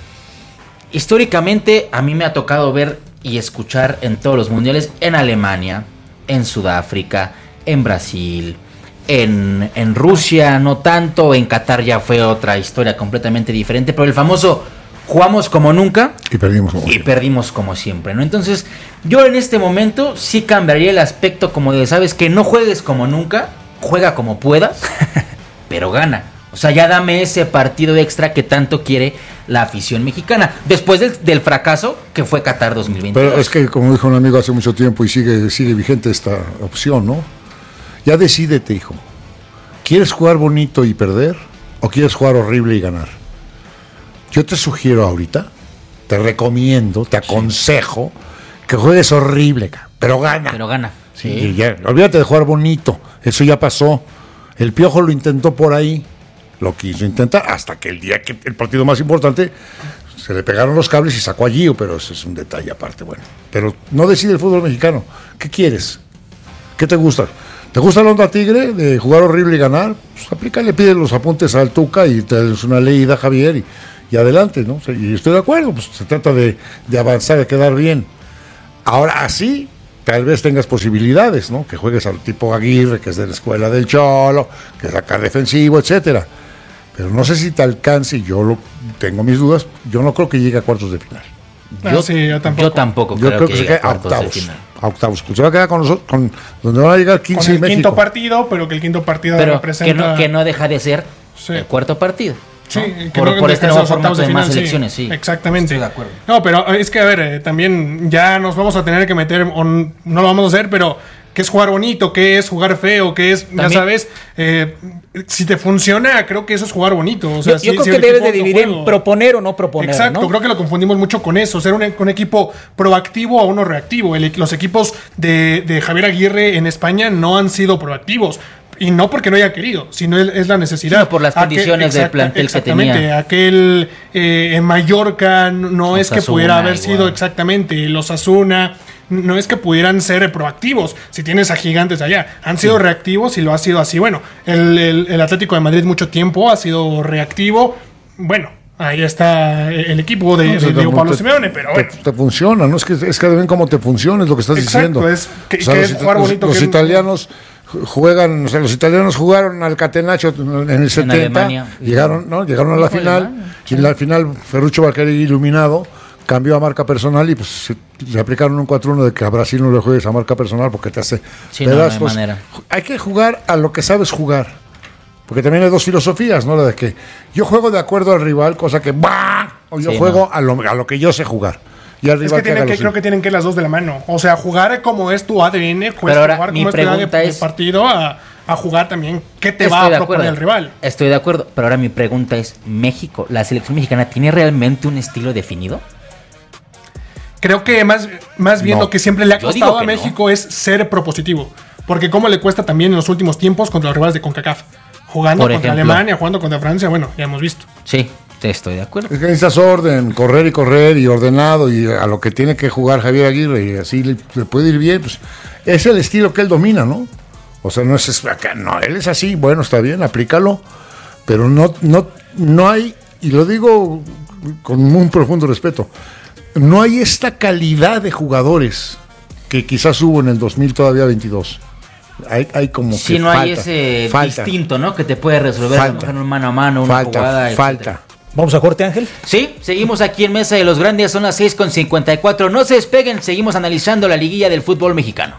B: históricamente a mí me ha tocado ver y escuchar en todos los mundiales, en Alemania, en Sudáfrica, en Brasil, en Rusia no tanto, en Qatar ya fue otra historia completamente diferente, pero el famoso jugamos como nunca
A: y perdimos como
B: siempre, ¿no? Entonces, yo en este momento sí cambiaría el aspecto como de, ¿sabes? Que no juegues como nunca, juega como puedas, pero gana. O sea, ya dame ese partido extra que tanto quiere la afición mexicana, después del fracaso que fue Qatar 2022.
A: Pero es que, como dijo un amigo hace mucho tiempo, y sigue vigente esta opción, ¿no? Ya decídete, hijo. ¿Quieres jugar bonito y perder? ¿O quieres jugar horrible y ganar? Yo te sugiero ahorita, te recomiendo, te aconsejo que juegues horrible, pero gana.
B: Pero gana.
A: Sí, ya, olvídate de jugar bonito, eso ya pasó. El Piojo lo intentó por ahí, lo quiso intentar, hasta que el día que el partido más importante se le pegaron los cables y sacó a Gio, pero eso es un detalle aparte, bueno. Pero no decide el fútbol mexicano. ¿Qué quieres? ¿Qué te gusta? ¿Te gusta la onda tigre de jugar horrible y ganar? Pues aplícale, pide los apuntes al Tuca y te das una leída, Javier, y adelante, ¿no? Y estoy de acuerdo, pues se trata de avanzar, de quedar bien. Ahora, así, tal vez tengas posibilidades, ¿no? Que juegues al tipo Aguirre, que es de la escuela del Cholo, que es acá defensivo, etcétera. Pero no sé si te alcance, y tengo mis dudas, yo no creo que llegue a cuartos de final.
D: Yo
B: tampoco
A: yo creo que llegue a octavos. Pues se va a quedar con nosotros, donde van a llegar 15
D: con el
A: México.
D: Quinto partido, pero que el quinto partido representa...
B: que no deja de ser el cuarto partido.
D: Sí,
B: ¿no? por este nuevo formato de más elecciones, sí.
D: Exactamente.
B: Estoy de acuerdo.
D: No, pero es que, a ver, también ya nos vamos a tener que meter, no lo vamos a hacer, pero ¿qué es jugar bonito? ¿Qué es jugar feo? ¿Qué es, ya sabes? Si te funciona, creo que eso es jugar bonito. O sea,
C: yo creo que debes de dividir en proponer o no proponer.
D: Exacto,
C: ¿no?
D: Creo que lo confundimos mucho con eso, ser un equipo proactivo a uno reactivo. Los equipos de Javier Aguirre en España no han sido proactivos. Y no porque no haya querido, sino es la necesidad.
B: Sí, por las condiciones del plantel que tenía.
D: Aquel en Mallorca no es que pudiera haber sido exactamente los Osasuna, no es que pudieran ser proactivos. Si tienes a gigantes allá, han sido reactivos y lo ha sido así. Bueno, el Atlético de Madrid mucho tiempo ha sido reactivo. Bueno, ahí está el equipo de Pablo Simeone, pero bueno.
A: Te funciona, ¿no? Es que ven cómo te funciona, es lo que estás diciendo.
D: Es que jugar bonito.
A: Los italianos juegan, o sea, los italianos jugaron al Catenaccio en el 70, llegaron a la final, y en la final Ferruccio Valcaregui, iluminado, cambió a marca personal y pues se aplicaron un 4-1 de que a Brasil no le juegues a marca personal porque te hace pedazos. Hay que jugar a lo que sabes jugar, porque también hay dos filosofías, ¿no? La de que yo juego de acuerdo al rival, cosa que o yo juego a lo que yo sé jugar. Y al rival
D: creo que tienen que ir las dos de la mano. O sea, jugar como es tu ADN, pues
B: ahora,
D: jugar como es tu ADN de partido a jugar también qué te va a proponer el rival.
B: Estoy de acuerdo, pero ahora mi pregunta es, ¿México, la selección mexicana, tiene realmente un estilo definido?
D: Creo que más bien lo que siempre le ha costado a México es ser propositivo. Porque como le cuesta también en los últimos tiempos contra los rivales de CONCACAF. Jugando contra Alemania, jugando contra Francia, bueno, ya hemos visto.
B: Sí. Estoy de acuerdo.
A: Es que necesitas orden, correr y ordenado, y a lo que tiene que jugar Javier Aguirre, y así le puede ir bien. Pues es el estilo que él domina, ¿no? O sea, no es acá, no, él es así, bueno, está bien, aplícalo, pero no hay, y lo digo con un profundo respeto, no hay esta calidad de jugadores que quizás hubo en el 2000 todavía 22. Hay como
B: si no hay ese distinto, ¿no? Que te puede resolver en un mano a mano, una jugada.
A: Falta.
C: ¿Vamos a corte, Ángel?
B: Sí, seguimos aquí en Mesa de los Grandes, son las 6:54. No se despeguen, seguimos analizando la liguilla del fútbol mexicano.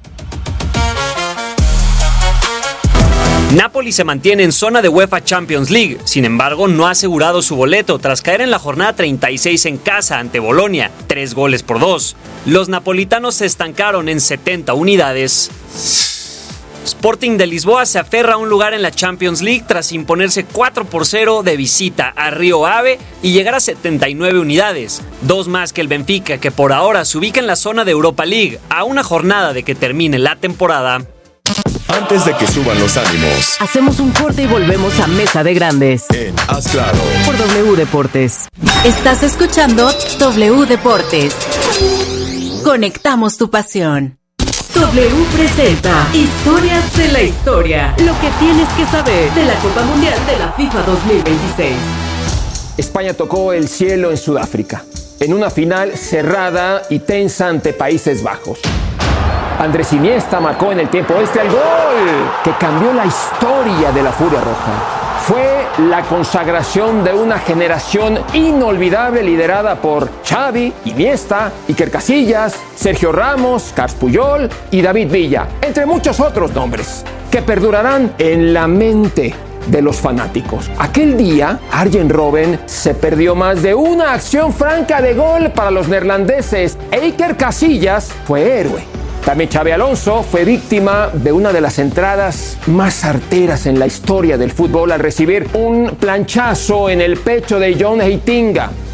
E: Napoli se mantiene en zona de UEFA Champions League, sin embargo no ha asegurado su boleto tras caer en la jornada 36 en casa ante Bolonia, 3-2. Los napolitanos se estancaron en 70 unidades. Sporting de Lisboa se aferra a un lugar en la Champions League tras imponerse 4-0 de visita a Río Ave y llegar a 79 unidades, 2 más que el Benfica, que por ahora se ubica en la zona de Europa League, a una jornada de que termine la temporada.
F: Antes de que suban los ánimos,
G: hacemos un corte y volvemos a Mesa de Grandes
F: en Haz Claro
G: por W Deportes. Estás escuchando W Deportes. Conectamos tu pasión. W presenta Historias de la Historia. Lo que tienes que saber de la Copa Mundial de la FIFA 2026.
O: España tocó el cielo en Sudáfrica, en una final cerrada y tensa ante Países Bajos. Andrés Iniesta marcó en el tiempo extra el gol que cambió la historia de la Furia Roja. Fue la consagración de una generación inolvidable liderada por Xavi, Iniesta, Iker Casillas, Sergio Ramos, Carles Puyol y David Villa, entre muchos otros nombres, que perdurarán en la mente de los fanáticos. Aquel día, Arjen Robben se perdió más de una acción franca de gol para los neerlandeses e Iker Casillas fue héroe. También Xabi Alonso fue víctima de una de las entradas más certeras en la historia del fútbol al recibir un planchazo en el pecho de John Heitinga.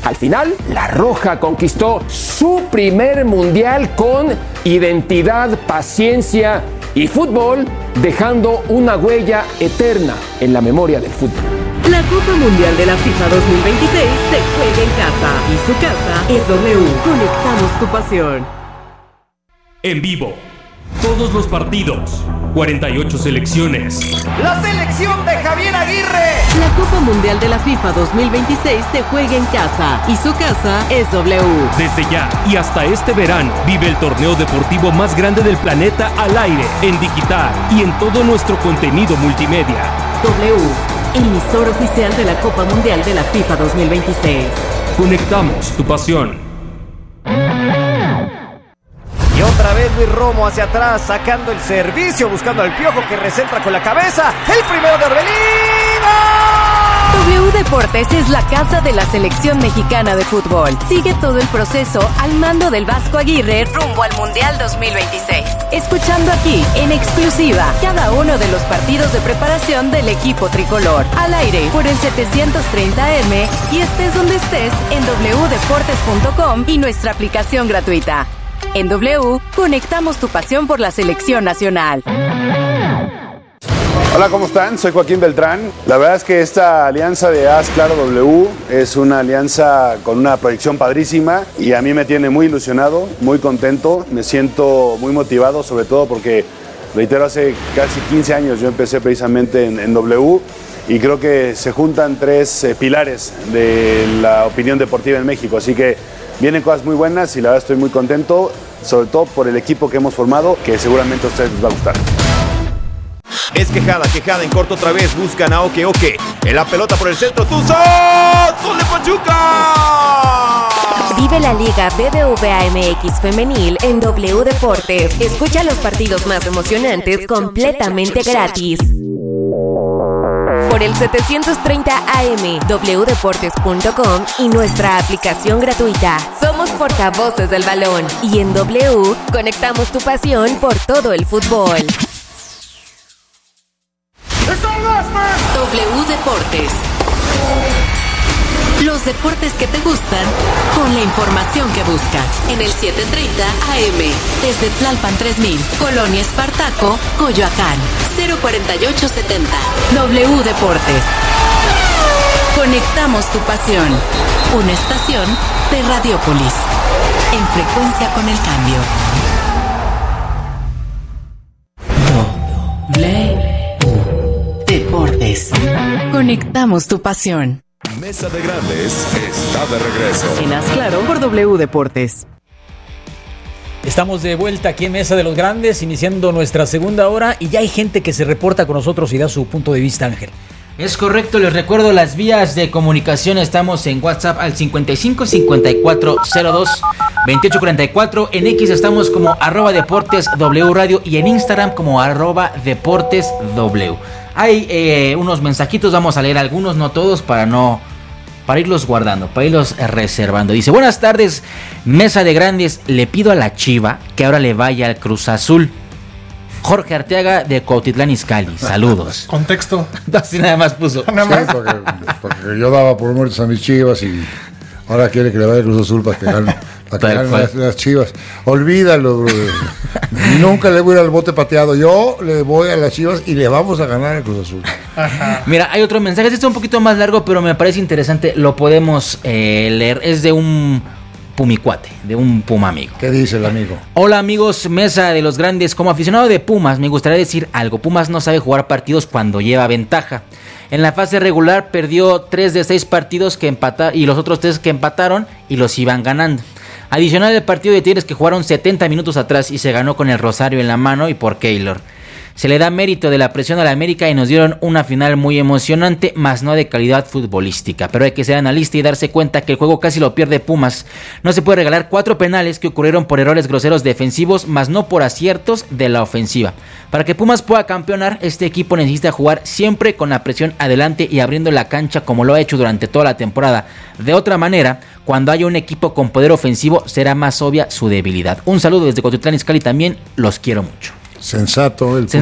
O: Al final, la Roja conquistó su primer mundial con identidad, paciencia y fútbol, dejando una huella eterna en la memoria del fútbol.
G: La Copa Mundial de la FIFA 2026 se juega en casa y su casa es W. Conectamos tu pasión.
R: En vivo, todos los partidos, 48 selecciones.
S: ¡La selección de Javier Aguirre!
G: La Copa Mundial de la FIFA 2026 se juega en casa y su casa es W.
R: Desde ya y hasta este verano, vive el torneo deportivo más grande del planeta al aire, en digital y en todo nuestro contenido multimedia.
G: W, emisor oficial de la Copa Mundial de la FIFA 2026.
R: Conectamos tu pasión.
S: Y otra vez Luis Romo hacia atrás, sacando el servicio, buscando al Piojo que recentra con la cabeza. El primero de Orbelín.
N: W Deportes es la casa de la selección mexicana de fútbol. Sigue todo el proceso al mando del Vasco Aguirre rumbo al Mundial 2026. Escuchando aquí, en exclusiva, cada uno de los partidos de preparación del equipo tricolor. Al aire, por el 730M y estés donde estés en wdeportes.com y nuestra aplicación gratuita. En W, conectamos tu pasión por la selección nacional.
T: Hola, ¿cómo están? Soy Joaquín Beltrán. La verdad es que esta alianza de Haz Claro W es una alianza con una proyección padrísima y a mí me tiene muy ilusionado, muy contento, me siento muy motivado, sobre todo porque, reitero, hace casi 15 años yo empecé precisamente en W y creo que se juntan tres pilares de la opinión deportiva en México, así que vienen cosas muy buenas y la verdad estoy muy contento, sobre todo por el equipo que hemos formado, que seguramente a ustedes les va a gustar.
U: Es quejada en corto otra vez, buscan a Oke. En la pelota por el centro, Tuzón, ¡gol de Pachuca!
V: Vive la Liga BBVA MX Femenil en W Deportes. Escucha los partidos más emocionantes completamente gratis. Por el 730 AM, wdeportes.com y nuestra aplicación gratuita. Somos portavoces del balón y en W conectamos tu pasión por todo el fútbol.
G: W Deportes. Los deportes que te gustan con la información que buscas. En el 730 AM, desde Tlalpan 3000, Colonia Espartaco, Coyoacán, 04870. W Deportes. Conectamos tu pasión. Una estación de Radiópolis. En frecuencia con el cambio. Deportes. Conectamos tu pasión.
F: Mesa de Grandes está de regreso.
G: En Haz Claro por W Deportes.
C: Estamos de vuelta aquí en Mesa de los Grandes, iniciando nuestra segunda hora y ya hay gente que se reporta con nosotros y da su punto de vista, Ángel.
B: Es correcto, les recuerdo las vías de comunicación. Estamos en WhatsApp al 55 54 02 28 44. En X estamos como @Deportes W Radio y en Instagram como @Deportes W. Hay unos mensajitos, vamos a leer algunos, no todos, para irlos guardando, para irlos reservando. Dice: buenas tardes, Mesa de Grandes, le pido a la Chiva que ahora le vaya al Cruz Azul. Jorge Arteaga de Cuautitlán Izcalli, saludos.
D: Contexto.
B: Así nada más puso.
A: Sí, porque yo daba por muertos a mis Chivas y ahora quiere que le vaya al Cruz Azul para que ganen las Chivas. Olvídalo, brother. Nunca le voy a ir al bote pateado. Yo le voy a las Chivas y le vamos a ganar al Cruz Azul.
B: Mira, hay otro mensaje. Este está un poquito más largo, pero me parece interesante. Lo podemos leer. Es de un pumicuate, de un Puma amigo.
A: ¿Qué dice el amigo?
B: Hola amigos, Mesa de los Grandes. Como aficionado de Pumas, me gustaría decir algo. Pumas no sabe jugar partidos cuando lleva ventaja. En la fase regular perdió 3 de 6 partidos que empataron y los otros 3 que empataron y los iban ganando. Adicional el partido de Tigres que jugaron 70 minutos atrás y se ganó con el rosario en la mano y por Keylor. Se le da mérito de la presión a la América y nos dieron una final muy emocionante, más no de calidad futbolística. Pero hay que ser analista y darse cuenta que el juego casi lo pierde Pumas. No se puede regalar 4 penales que ocurrieron por errores groseros defensivos, más no por aciertos de la ofensiva. Para que Pumas pueda campeonar, este equipo necesita jugar siempre con la presión adelante y abriendo la cancha como lo ha hecho durante toda la temporada. De otra manera, cuando haya un equipo con poder ofensivo, será más obvia su debilidad. Un saludo desde Cuautitlán Izcalli también, los quiero mucho.
A: Sensato el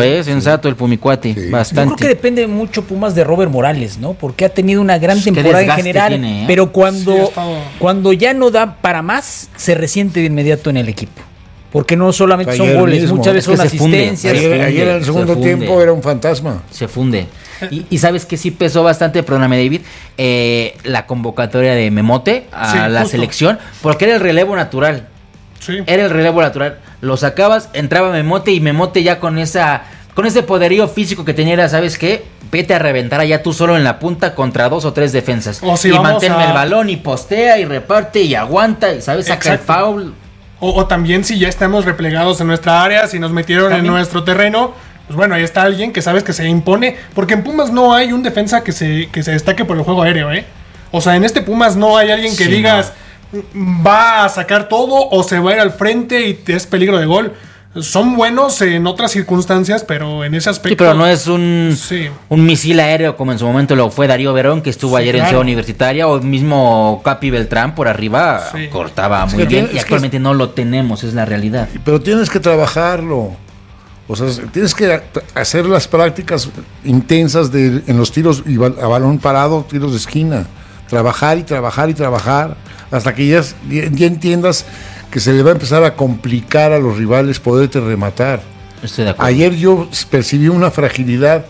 B: Pumicuati, bastante.
C: Yo creo que depende mucho Pumas de Robert Morales, ¿no? Porque ha tenido una gran temporada en general, tiene, pero cuando ya no da para más, se resiente de inmediato en el equipo. Porque no solamente son goles, muchas veces son asistencias.
A: Ayer en el segundo tiempo era un fantasma.
B: Se funde. Y sabes que sí pesó bastante, perdóname David, la convocatoria de Memote a la selección, porque era el relevo natural. Sí. Era el relevo natural. Lo sacabas, entraba Memote y Memote ya con ese poderío físico que tenía, ¿sabes qué? Vete a reventar allá tú solo en la punta contra 2 o 3 defensas. Y manténme el balón y postea y reparte y aguanta y, ¿sabes? Saca el foul.
D: O también si ya estamos replegados en nuestra área, si nos metieron en nuestro terreno, pues bueno, ahí está alguien que sabes que se impone. Porque en Pumas no hay un defensa que se destaque por el juego aéreo, ¿eh? O sea, en este Pumas no hay alguien que digas... va a sacar todo o se va a ir al frente y es peligro de gol. Son buenos en otras circunstancias, pero en ese aspecto...
B: Sí, pero no es un misil aéreo como en su momento lo fue Darío Verón, que estuvo ayer en Ciudad Universitaria, o el mismo Capi Beltrán por arriba, cortaba muy bien, y actualmente no lo tenemos, es la realidad.
A: Pero tienes que trabajarlo. O sea, tienes que hacer las prácticas intensas en los tiros a balón parado, tiros de esquina. Trabajar y trabajar y trabajar hasta que ya entiendas que se le va a empezar a complicar a los rivales poderte rematar.
B: Estoy de acuerdo.
A: Ayer yo percibí una fragilidad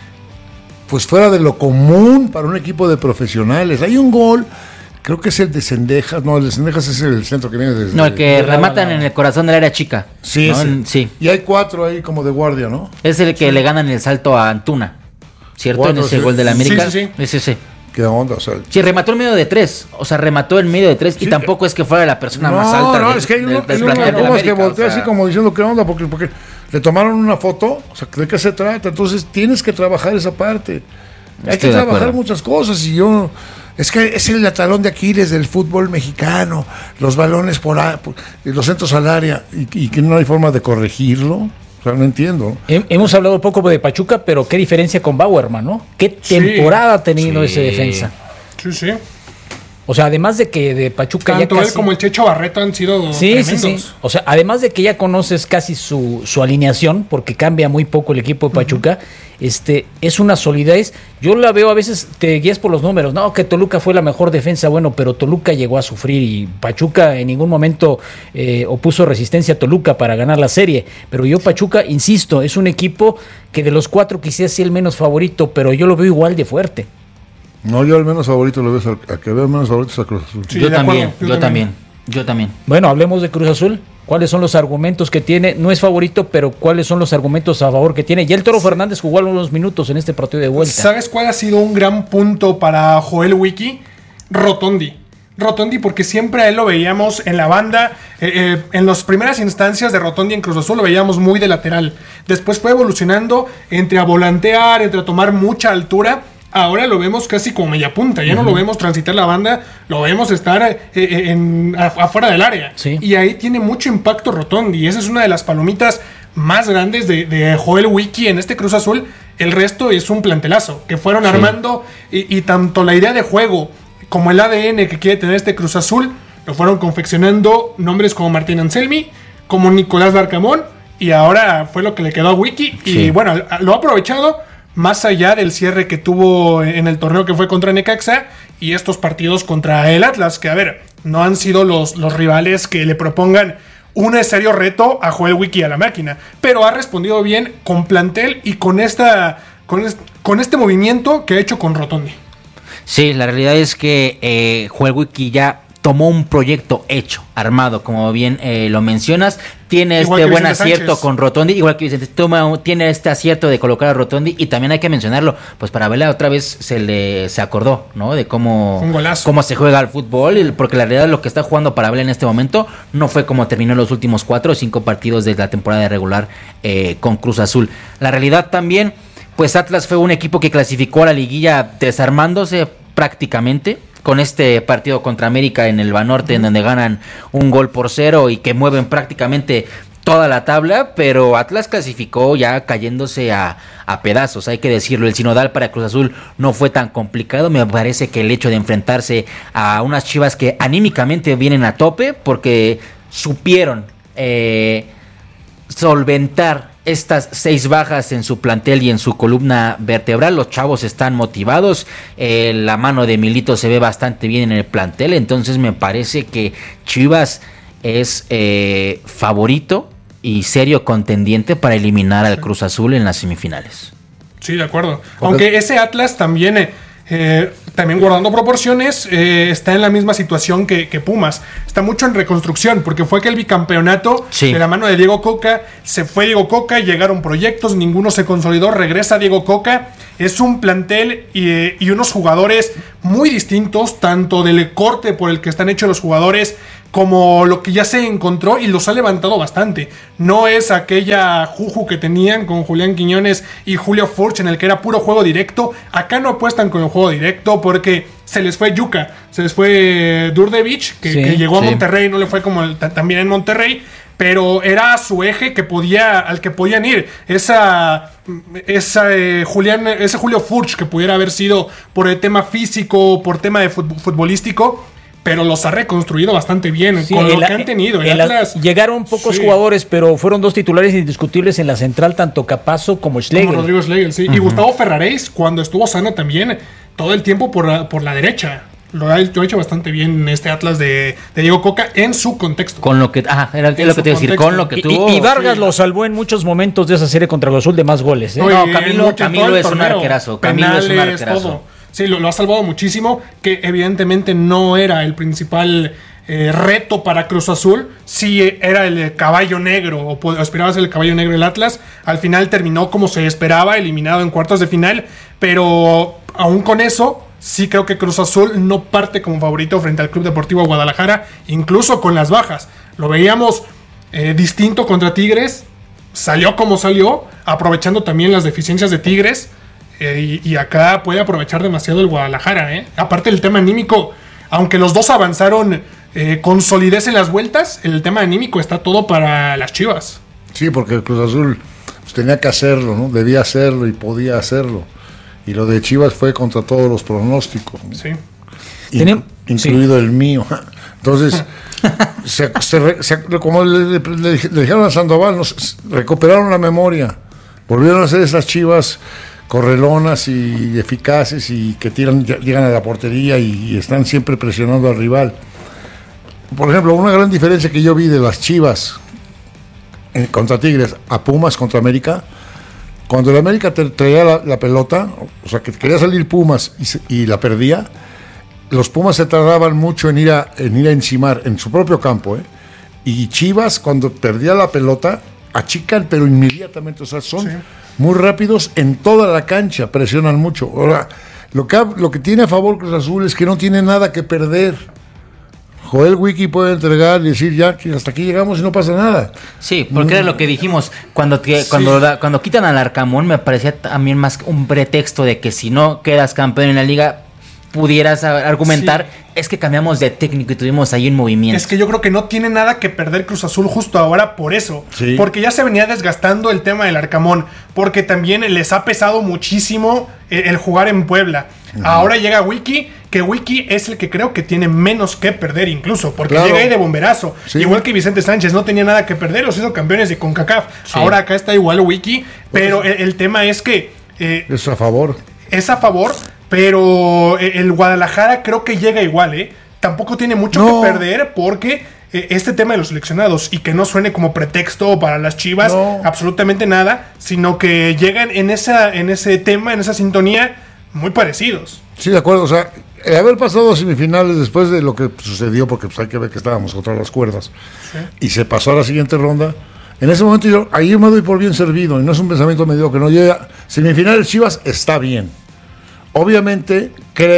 A: pues fuera de lo común para un equipo de profesionales. Hay un gol, creo que es el de Cendejas, no, el de Cendejas es el centro que viene desde...
B: No, el que rematan en el corazón del área chica.
A: Sí,
B: ¿no? Sí.
A: Y hay 4 ahí como de guardia, ¿no?
B: Es el que le ganan el salto a Antuna, ¿cierto? En ese gol de la América.
D: Sí.
B: Ese.
A: ¿Qué onda? O sea,
B: sí, remató en medio de 3. O sea, remató en medio de 3 y tampoco es que fuera la persona más alta.
A: No, es que hay uno que voltea así como diciendo qué onda, porque le tomaron una foto. O sea, ¿de qué se trata? Entonces tienes que trabajar esa parte. Hay que trabajar muchas cosas y yo... Es que es el talón de Aquiles del fútbol mexicano, los balones los centros al área y que no hay forma de corregirlo. O sea, no entiendo.
C: Hemos hablado un poco de Pachuca, pero qué diferencia con Bauerman, ¿no? Qué temporada ha tenido ese defensa.
D: Sí.
C: O sea, además de que de Pachuca
D: tanto
C: ya casi...
D: él como el Checho Barreto han sido tremendos. Sí.
C: O sea, además de que ya conoces casi su alineación, porque cambia muy poco el equipo de Pachuca, es una solidez. Yo la veo, a veces te guías por los números, no, que Toluca fue la mejor defensa, bueno, pero Toluca llegó a sufrir y Pachuca en ningún momento opuso resistencia a Toluca para ganar la serie. Pero yo Pachuca, insisto, es un equipo que de los 4 quizás sea el menos favorito, pero yo lo veo igual de fuerte.
A: No, yo al menos favorito lo veo, al que veo menos favorito es a Cruz Azul.
B: Sí, yo también.
C: Bueno, hablemos de Cruz Azul. ¿Cuáles son los argumentos que tiene? No es favorito, pero ¿cuáles son los argumentos a favor que tiene? Ya el Toro Fernández jugó algunos minutos en este partido de vuelta.
D: ¿Sabes cuál ha sido un gran punto para Joel Wiki? Rotondi, porque siempre a él lo veíamos en la banda. En las primeras instancias de Rotondi en Cruz Azul lo veíamos muy de lateral. Después fue evolucionando entre a volantear, entre a tomar mucha altura. Ahora lo vemos casi como media punta, ya no lo vemos transitar la banda, lo vemos estar afuera del área.
C: Sí.
D: Y ahí tiene mucho impacto Rotondi, y esa es una de las palomitas más grandes de Joel Wiki en este Cruz Azul. El resto es un plantelazo, que fueron armando, y tanto la idea de juego como el ADN que quiere tener este Cruz Azul, lo fueron confeccionando nombres como Martín Anselmi, como Nicolás Larcamón, y ahora fue lo que le quedó a Wiki, y bueno, lo ha aprovechado. Más allá del cierre que tuvo en el torneo que fue contra Necaxa y estos partidos contra el Atlas, que a ver, no han sido los rivales que le propongan un serio reto a Joel Wiki a la máquina, pero ha respondido bien con plantel y con este movimiento que ha hecho con Rotondi.
B: Sí, la realidad es que Joel Wiki ya tomó un proyecto hecho, armado, como bien lo mencionas. Tiene igual buen acierto Sánchez con Rotondi, igual que Vicente, tiene este acierto de colocar a Rotondi, y también hay que mencionarlo, pues para Vela otra vez se acordó, ¿no? De cómo se juega el fútbol, porque la realidad lo que está jugando para Vela en este momento no fue como terminó los últimos 4 o 5 partidos de la temporada regular con Cruz Azul. La realidad también, pues Atlas fue un equipo que clasificó a la liguilla desarmándose prácticamente, con este partido contra América en el Banorte, en donde ganan 1-0 y que mueven prácticamente toda la tabla, pero Atlas clasificó ya cayéndose a pedazos, hay que decirlo. El sinodal para Cruz Azul no fue tan complicado. Me parece que el hecho de enfrentarse a unas Chivas que anímicamente vienen a tope, porque supieron solventar estas 6 bajas en su plantel y en su columna vertebral. Los chavos están motivados, la mano de Milito se ve bastante bien en el plantel, entonces me parece que Chivas es favorito y serio contendiente para eliminar al Cruz Azul en las semifinales.
D: Sí, de acuerdo. Aunque ese Atlas también guardando proporciones, está en la misma situación que Pumas. Está mucho en reconstrucción, porque fue que el bicampeonato de la mano de Diego Coca, se fue Diego Coca, llegaron proyectos, ninguno se consolidó, regresa Diego Coca. Es un plantel y unos jugadores muy distintos, tanto del corte por el que están hechos los jugadores, como lo que ya se encontró, y los ha levantado bastante. No es aquella juju que tenían con Julián Quiñones y Julio Furch, en el que era puro juego directo. Acá no apuestan con el juego directo porque se les fue Yuka, se les fue Durdevich, que llegó a Monterrey, no le fue como también en Monterrey, pero era su eje al que podían ir. Ese Julio Furch que pudiera haber sido por el tema físico, por tema de futbolístico, pero los ha reconstruido bastante bien con lo que han tenido.
C: Llegaron pocos jugadores, pero fueron 2 titulares indiscutibles en la central, tanto Capazo como Schlegel.
D: Como Rodrigo Schlegel, sí. Y Gustavo Ferraréis, cuando estuvo sano también, todo el tiempo por la derecha. Lo ha hecho bastante bien este Atlas de Diego Coca en su contexto.
B: Con lo que, era lo que te iba a decir, con lo que tuvo.
C: Y Vargas lo salvó en muchos momentos de esa serie contra el Azul de más goles.
B: No, Camilo es un arquerazo.
D: Todo. Sí, lo ha salvado muchísimo, que evidentemente no era el principal reto para Cruz Azul. Sí era el caballo negro, o esperaba ser el caballo negro del Atlas. Al final terminó como se esperaba, eliminado en cuartos de final, pero aún con eso, sí creo que Cruz Azul no parte como favorito frente al Club Deportivo Guadalajara, incluso con las bajas. Lo veíamos distinto contra Tigres, salió como salió, aprovechando también las deficiencias de Tigres. Y acá puede aprovechar demasiado el Guadalajara, Aparte del tema anímico, aunque los dos avanzaron con solidez en las vueltas, el tema anímico está todo para las Chivas.
A: Sí, porque el Cruz Azul pues, tenía que hacerlo, ¿no? Debía hacerlo y podía hacerlo. Y lo de Chivas fue contra todos los pronósticos, ¿no?
D: Sí.
A: Incluido el mío. Entonces, como le dijeron a Sandoval, recuperaron la memoria. Volvieron a ser esas Chivas correlonas y eficaces y que llegan a la portería y están siempre presionando al rival. Por ejemplo, una gran diferencia que yo vi de las Chivas contra Tigres a Pumas contra América, cuando el América traía la pelota, o sea, que quería salir Pumas y la perdía, los Pumas se tardaban mucho en ir a encimar en su propio campo, y Chivas, cuando perdía la pelota, achican, pero inmediatamente, o sea, son muy rápidos en toda la cancha, presionan mucho. Ahora, lo que tiene a favor Cruz Azul es que no tiene nada que perder. Joel Wiki puede entregar y decir ya que hasta aquí llegamos y no pasa nada.
B: Sí, porque era lo que dijimos cuando quitan al Arcamón, me parecía también más un pretexto de que si no quedas campeón en la liga pudieras argumentar, es que cambiamos de técnico y tuvimos ahí un movimiento.
D: Es que yo creo que no tiene nada que perder Cruz Azul justo ahora por eso, porque ya se venía desgastando el tema del Arcamón, porque también les ha pesado muchísimo el jugar en Puebla. Ahora llega Wiki, que Wiki es el que creo que tiene menos que perder incluso, porque llega ahí de bomberazo, igual que Vicente Sánchez, no tenía nada que perder, los hizo campeones de CONCACAF. Ahora acá está igual Wiki, pero el tema es que
A: es a favor.
D: Pero el Guadalajara creo que llega igual, Tampoco tiene mucho que perder porque este tema de los seleccionados, y que no suene como pretexto para las Chivas, absolutamente nada, sino que llegan en ese tema, en esa sintonía, muy parecidos.
A: Sí, de acuerdo, o sea, el haber pasado a semifinales después de lo que sucedió, porque pues, hay que ver que estábamos contra las cuerdas, y se pasó a la siguiente ronda. En ese momento yo me doy por bien servido, y no es un pensamiento mediocre, no llega. Semifinales Chivas está bien. Obviamente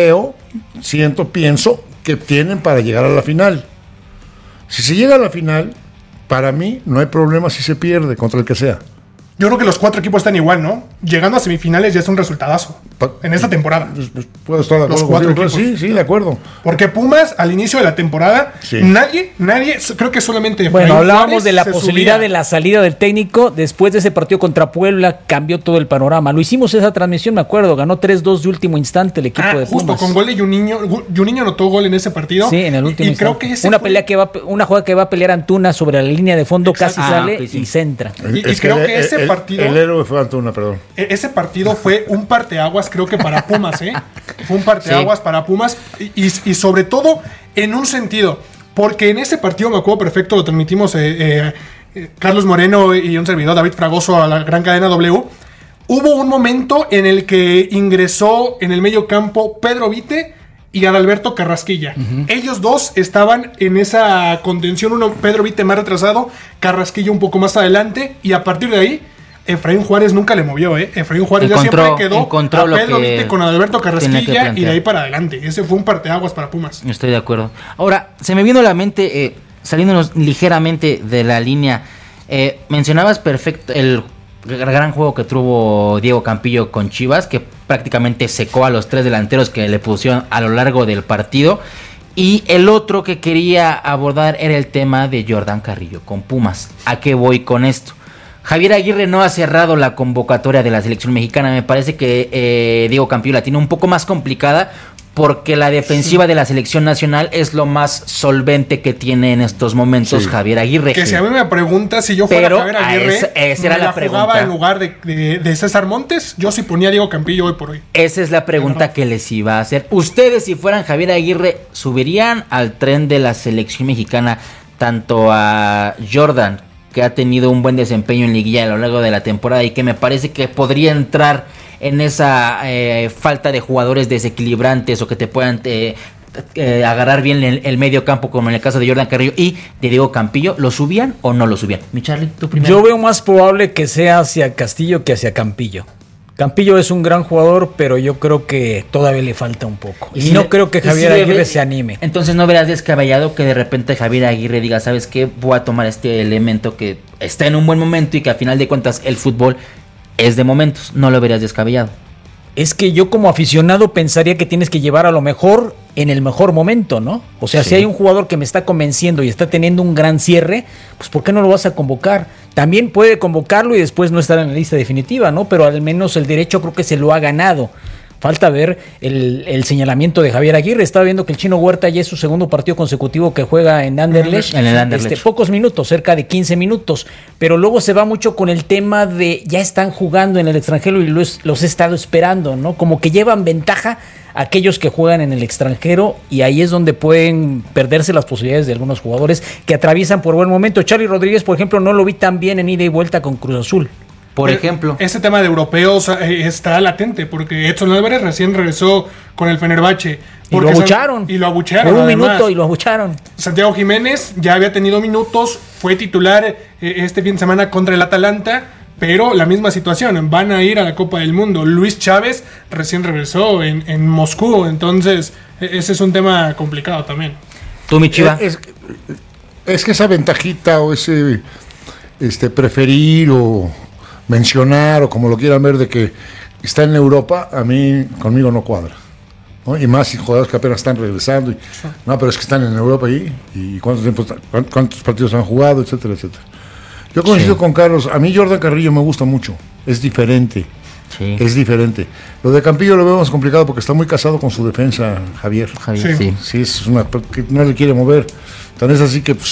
A: pienso que tienen para llegar a la final. Si se llega a la final, para mí no hay problema si se pierde contra el que sea.
D: Yo creo que los 4 equipos están igual, ¿no? Llegando a semifinales ya es un resultadazo en esta temporada.
A: Puedo estar de acuerdo.
D: Los 4
A: contigo,
D: equipos.
A: Sí, de acuerdo.
D: Porque Pumas, al inicio de la temporada, nadie, creo que solamente...
C: Bueno, hablábamos
D: Juárez
C: de la
D: se
C: posibilidad
D: subía.
C: de la salida del técnico. Después de ese partido contra Puebla, cambió todo el panorama. Lo hicimos esa transmisión, me acuerdo. Ganó 3-2 de último instante el equipo de Pumas.
D: Justo con gol de Juninho. Juninho anotó gol en ese partido.
C: Sí, en el último
D: y creo
C: instante.
D: que ese
C: una jugada que va a pelear Antuna sobre la línea de fondo, casi sale y centra.
D: Y creo que ese partido...
A: El héroe fue Antuna, perdón.
D: Ese partido fue un parteaguas, creo que para Pumas, ¿eh? Fue un parteaguas para Pumas y sobre todo en un sentido, porque en ese partido, me acuerdo perfecto, lo transmitimos Carlos Moreno y un servidor, David Fragoso, a la gran cadena W. Hubo un momento en el que ingresó en el medio campo Pedro Vite y Adalberto Carrasquilla. Ellos dos estaban en esa contención, Pedro Vite más retrasado, Carrasquilla un poco más adelante, y a partir de ahí Efraín Juárez nunca le movió, Efraín Juárez ya siempre quedó a Pedro Vite con Adalberto Carrasquilla y de ahí para adelante. Ese fue un parteaguas para Pumas.
B: Estoy de acuerdo. Ahora, se me vino a la mente, saliéndonos ligeramente de la línea, mencionabas perfecto el gran juego que tuvo Diego Campillo con Chivas, que prácticamente secó a los 3 delanteros que le pusieron a lo largo del partido. Y el otro que quería abordar era el tema de Jordan Carrillo con Pumas. ¿A qué voy con esto? Javier Aguirre no ha cerrado la convocatoria de la selección mexicana. Me parece que Diego Campillo la tiene un poco más complicada porque la defensiva de la selección nacional es lo más solvente que tiene en estos momentos Javier Aguirre.
D: Que si a mí me preguntas si yo fuera Javier Aguirre,
B: esa era la pregunta.
D: Jugaba en lugar de César Montes, yo sí ponía a Diego Campillo hoy por hoy.
B: Esa es la pregunta que les iba a hacer. Ustedes, si fueran Javier Aguirre, ¿subirían al tren de la selección mexicana tanto a Jordan, que ha tenido un buen desempeño en liguilla a lo largo de la temporada y que me parece que podría entrar en esa falta de jugadores desequilibrantes o que te puedan agarrar bien el medio campo, como en el caso de Jordan Carrillo y de Diego Campillo? ¿Lo subían o no lo subían? Mi Charlie, tú primero.
C: Yo veo más probable que sea hacia Castillo que hacia Campillo. Campillo es un gran jugador, pero yo creo que todavía le falta un poco. Y no creo que Javier Aguirre se anime.
B: Entonces no verás descabellado que de repente Javier Aguirre diga, ¿sabes qué? Voy a tomar este elemento que está en un buen momento y que a final de cuentas el fútbol es de momentos. No lo verías descabellado.
C: Es que yo como aficionado pensaría que tienes que llevar a lo mejor en el mejor momento, ¿no? O sea, si hay un jugador que me está convenciendo y está teniendo un gran cierre, pues ¿por qué no lo vas a convocar? También puede convocarlo y después no estar en la lista definitiva, ¿no? Pero al menos el derecho creo que se lo ha ganado. Falta ver el señalamiento de Javier Aguirre. Estaba viendo que el Chino Huerta ya es su segundo partido consecutivo que juega en Anderlecht.
B: En el Anderlecht.
C: Pocos minutos, cerca de 15 minutos. Pero luego se va mucho con el tema de ya están jugando en el extranjero y los he estado esperando, ¿no? Como que llevan ventaja aquellos que juegan en el extranjero y ahí es donde pueden perderse las posibilidades de algunos jugadores que atraviesan por buen momento. Charly Rodríguez, por ejemplo, no lo vi tan bien en ida y vuelta con Cruz Azul.
B: Por ejemplo,
D: ese tema de europeos está latente porque Edson Álvarez recién regresó con el Fenerbahce.
C: Y lo abucharon. Por un minuto y lo abucharon.
D: Santiago Jiménez ya había tenido minutos, fue titular este fin de semana contra el Atalanta, pero la misma situación, van a ir a la Copa del Mundo. Luis Chávez recién regresó en Moscú, entonces ese es un tema complicado también.
B: ¿Tú, mi Chiva?
A: Es que esa ventajita o ese preferir o mencionar o como lo quieran ver de que está en Europa, a mí conmigo no cuadra, ¿no? Y más jugadores que apenas están regresando no, pero es que están en Europa y cuántos partidos han jugado, etcétera, etcétera. Yo coincido con Carlos. A mí Jordan Carrillo me gusta mucho, es diferente. Es diferente. Lo de Campillo lo vemos complicado porque está muy casado con su defensa, Javier. Sí, es una que no le quiere mover. Tan es así que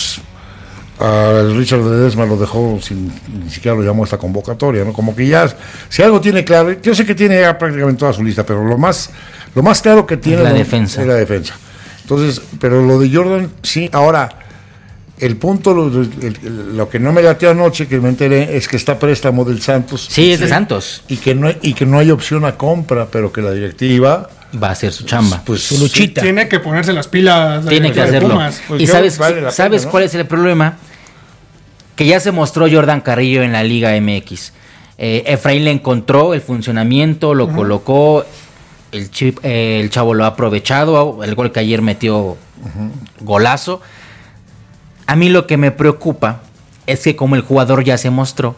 A: al Richard Ledesma lo dejó ni siquiera lo llamó a esta convocatoria, ¿no? Como que ya, si algo tiene claro, yo sé que tiene ya prácticamente toda su lista, pero lo más claro que tiene
B: es la defensa.
A: Entonces, pero lo de Jordan, sí. Ahora, el punto, lo que no me latió anoche, que me enteré, es que está préstamo del Santos.
B: Sí, es de Santos.
A: Y que no hay opción a compra, pero que la directiva
B: va a hacer su chamba.
A: Pues
C: su luchita.
D: Tiene que ponerse las pilas.
B: Tiene que hacerlo. Y sabes cuál es el problema? Que ya se mostró Jordan Carrillo en la Liga MX. Efraín le encontró el funcionamiento, lo colocó, el chavo lo ha aprovechado, el gol que ayer metió, golazo. A mí lo que me preocupa es que como el jugador ya se mostró,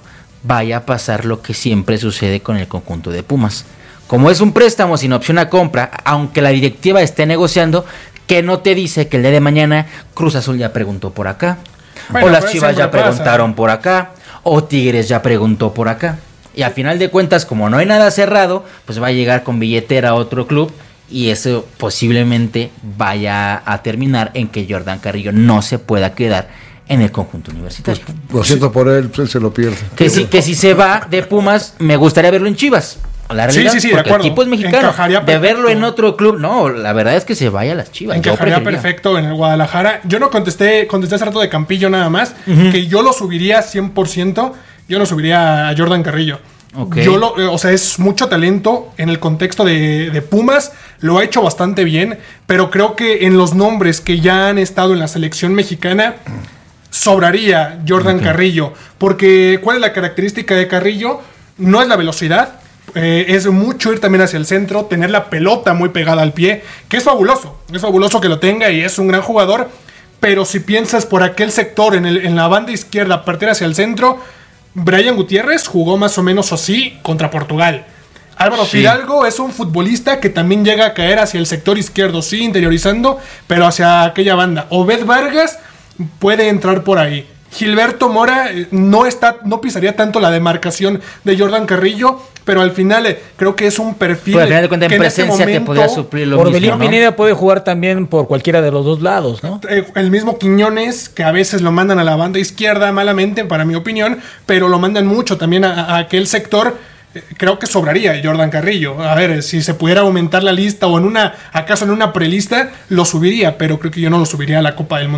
B: vaya a pasar lo que siempre sucede con el conjunto de Pumas. Como es un préstamo sin opción a compra, aunque la directiva esté negociando, que no te dice que el día de mañana Cruz Azul ya preguntó por acá, o las Chivas ya preguntaron por acá, o Tigres ya preguntó por acá. Y a final de cuentas, como no hay nada cerrado, pues va a llegar con billetera a otro club y eso posiblemente vaya a terminar en que Jordan Carrillo no se pueda quedar en el conjunto universitario.
A: Pues, lo siento por él, pues él se lo pierde.
B: Que si se va de Pumas, me gustaría verlo en Chivas. La realidad,
D: sí,
B: porque
D: de acuerdo.
B: El equipo es mexicano. De verlo en
D: perfecto.
B: otro club, no, la verdad es que se vaya a las Chivas.
D: Encajaría perfecto en el Guadalajara. Yo no contesté hace rato de Campillo nada más, que yo lo subiría 100%, yo lo subiría a Jordan Carrillo.
B: Okay.
D: O sea, es mucho talento en el contexto de Pumas, lo ha hecho bastante bien, pero creo que en los nombres que ya han estado en la selección mexicana, sobraría Jordan Carrillo, porque ¿cuál es la característica de Carrillo? No es la velocidad, es mucho ir también hacia el centro, tener la pelota muy pegada al pie, que es fabuloso que lo tenga y es un gran jugador, pero si piensas por aquel sector, en la banda izquierda, partir hacia el centro, Brian Gutiérrez jugó más o menos así contra Portugal. Álvaro Fidalgo es un futbolista que también llega a caer hacia el sector izquierdo, sí, interiorizando, pero hacia aquella banda. Obed Vargas puede entrar por ahí. Gilberto Mora no pisaría tanto la demarcación de Jordan Carrillo, pero al final creo que es un perfil
B: al final de cuentas,
D: que
B: en presencia te podría suplir lo
C: Orbelín
B: mismo, ¿no?
C: Pineda puede jugar también por cualquiera de los dos lados, ¿no?
D: El mismo Quiñones, que a veces lo mandan a la banda izquierda malamente, para mi opinión, pero lo mandan mucho también a aquel sector. Creo que sobraría Jordan Carrillo. A ver, si se pudiera aumentar la lista o acaso en una prelista, lo subiría, pero creo que yo no lo subiría a la Copa del Mundo.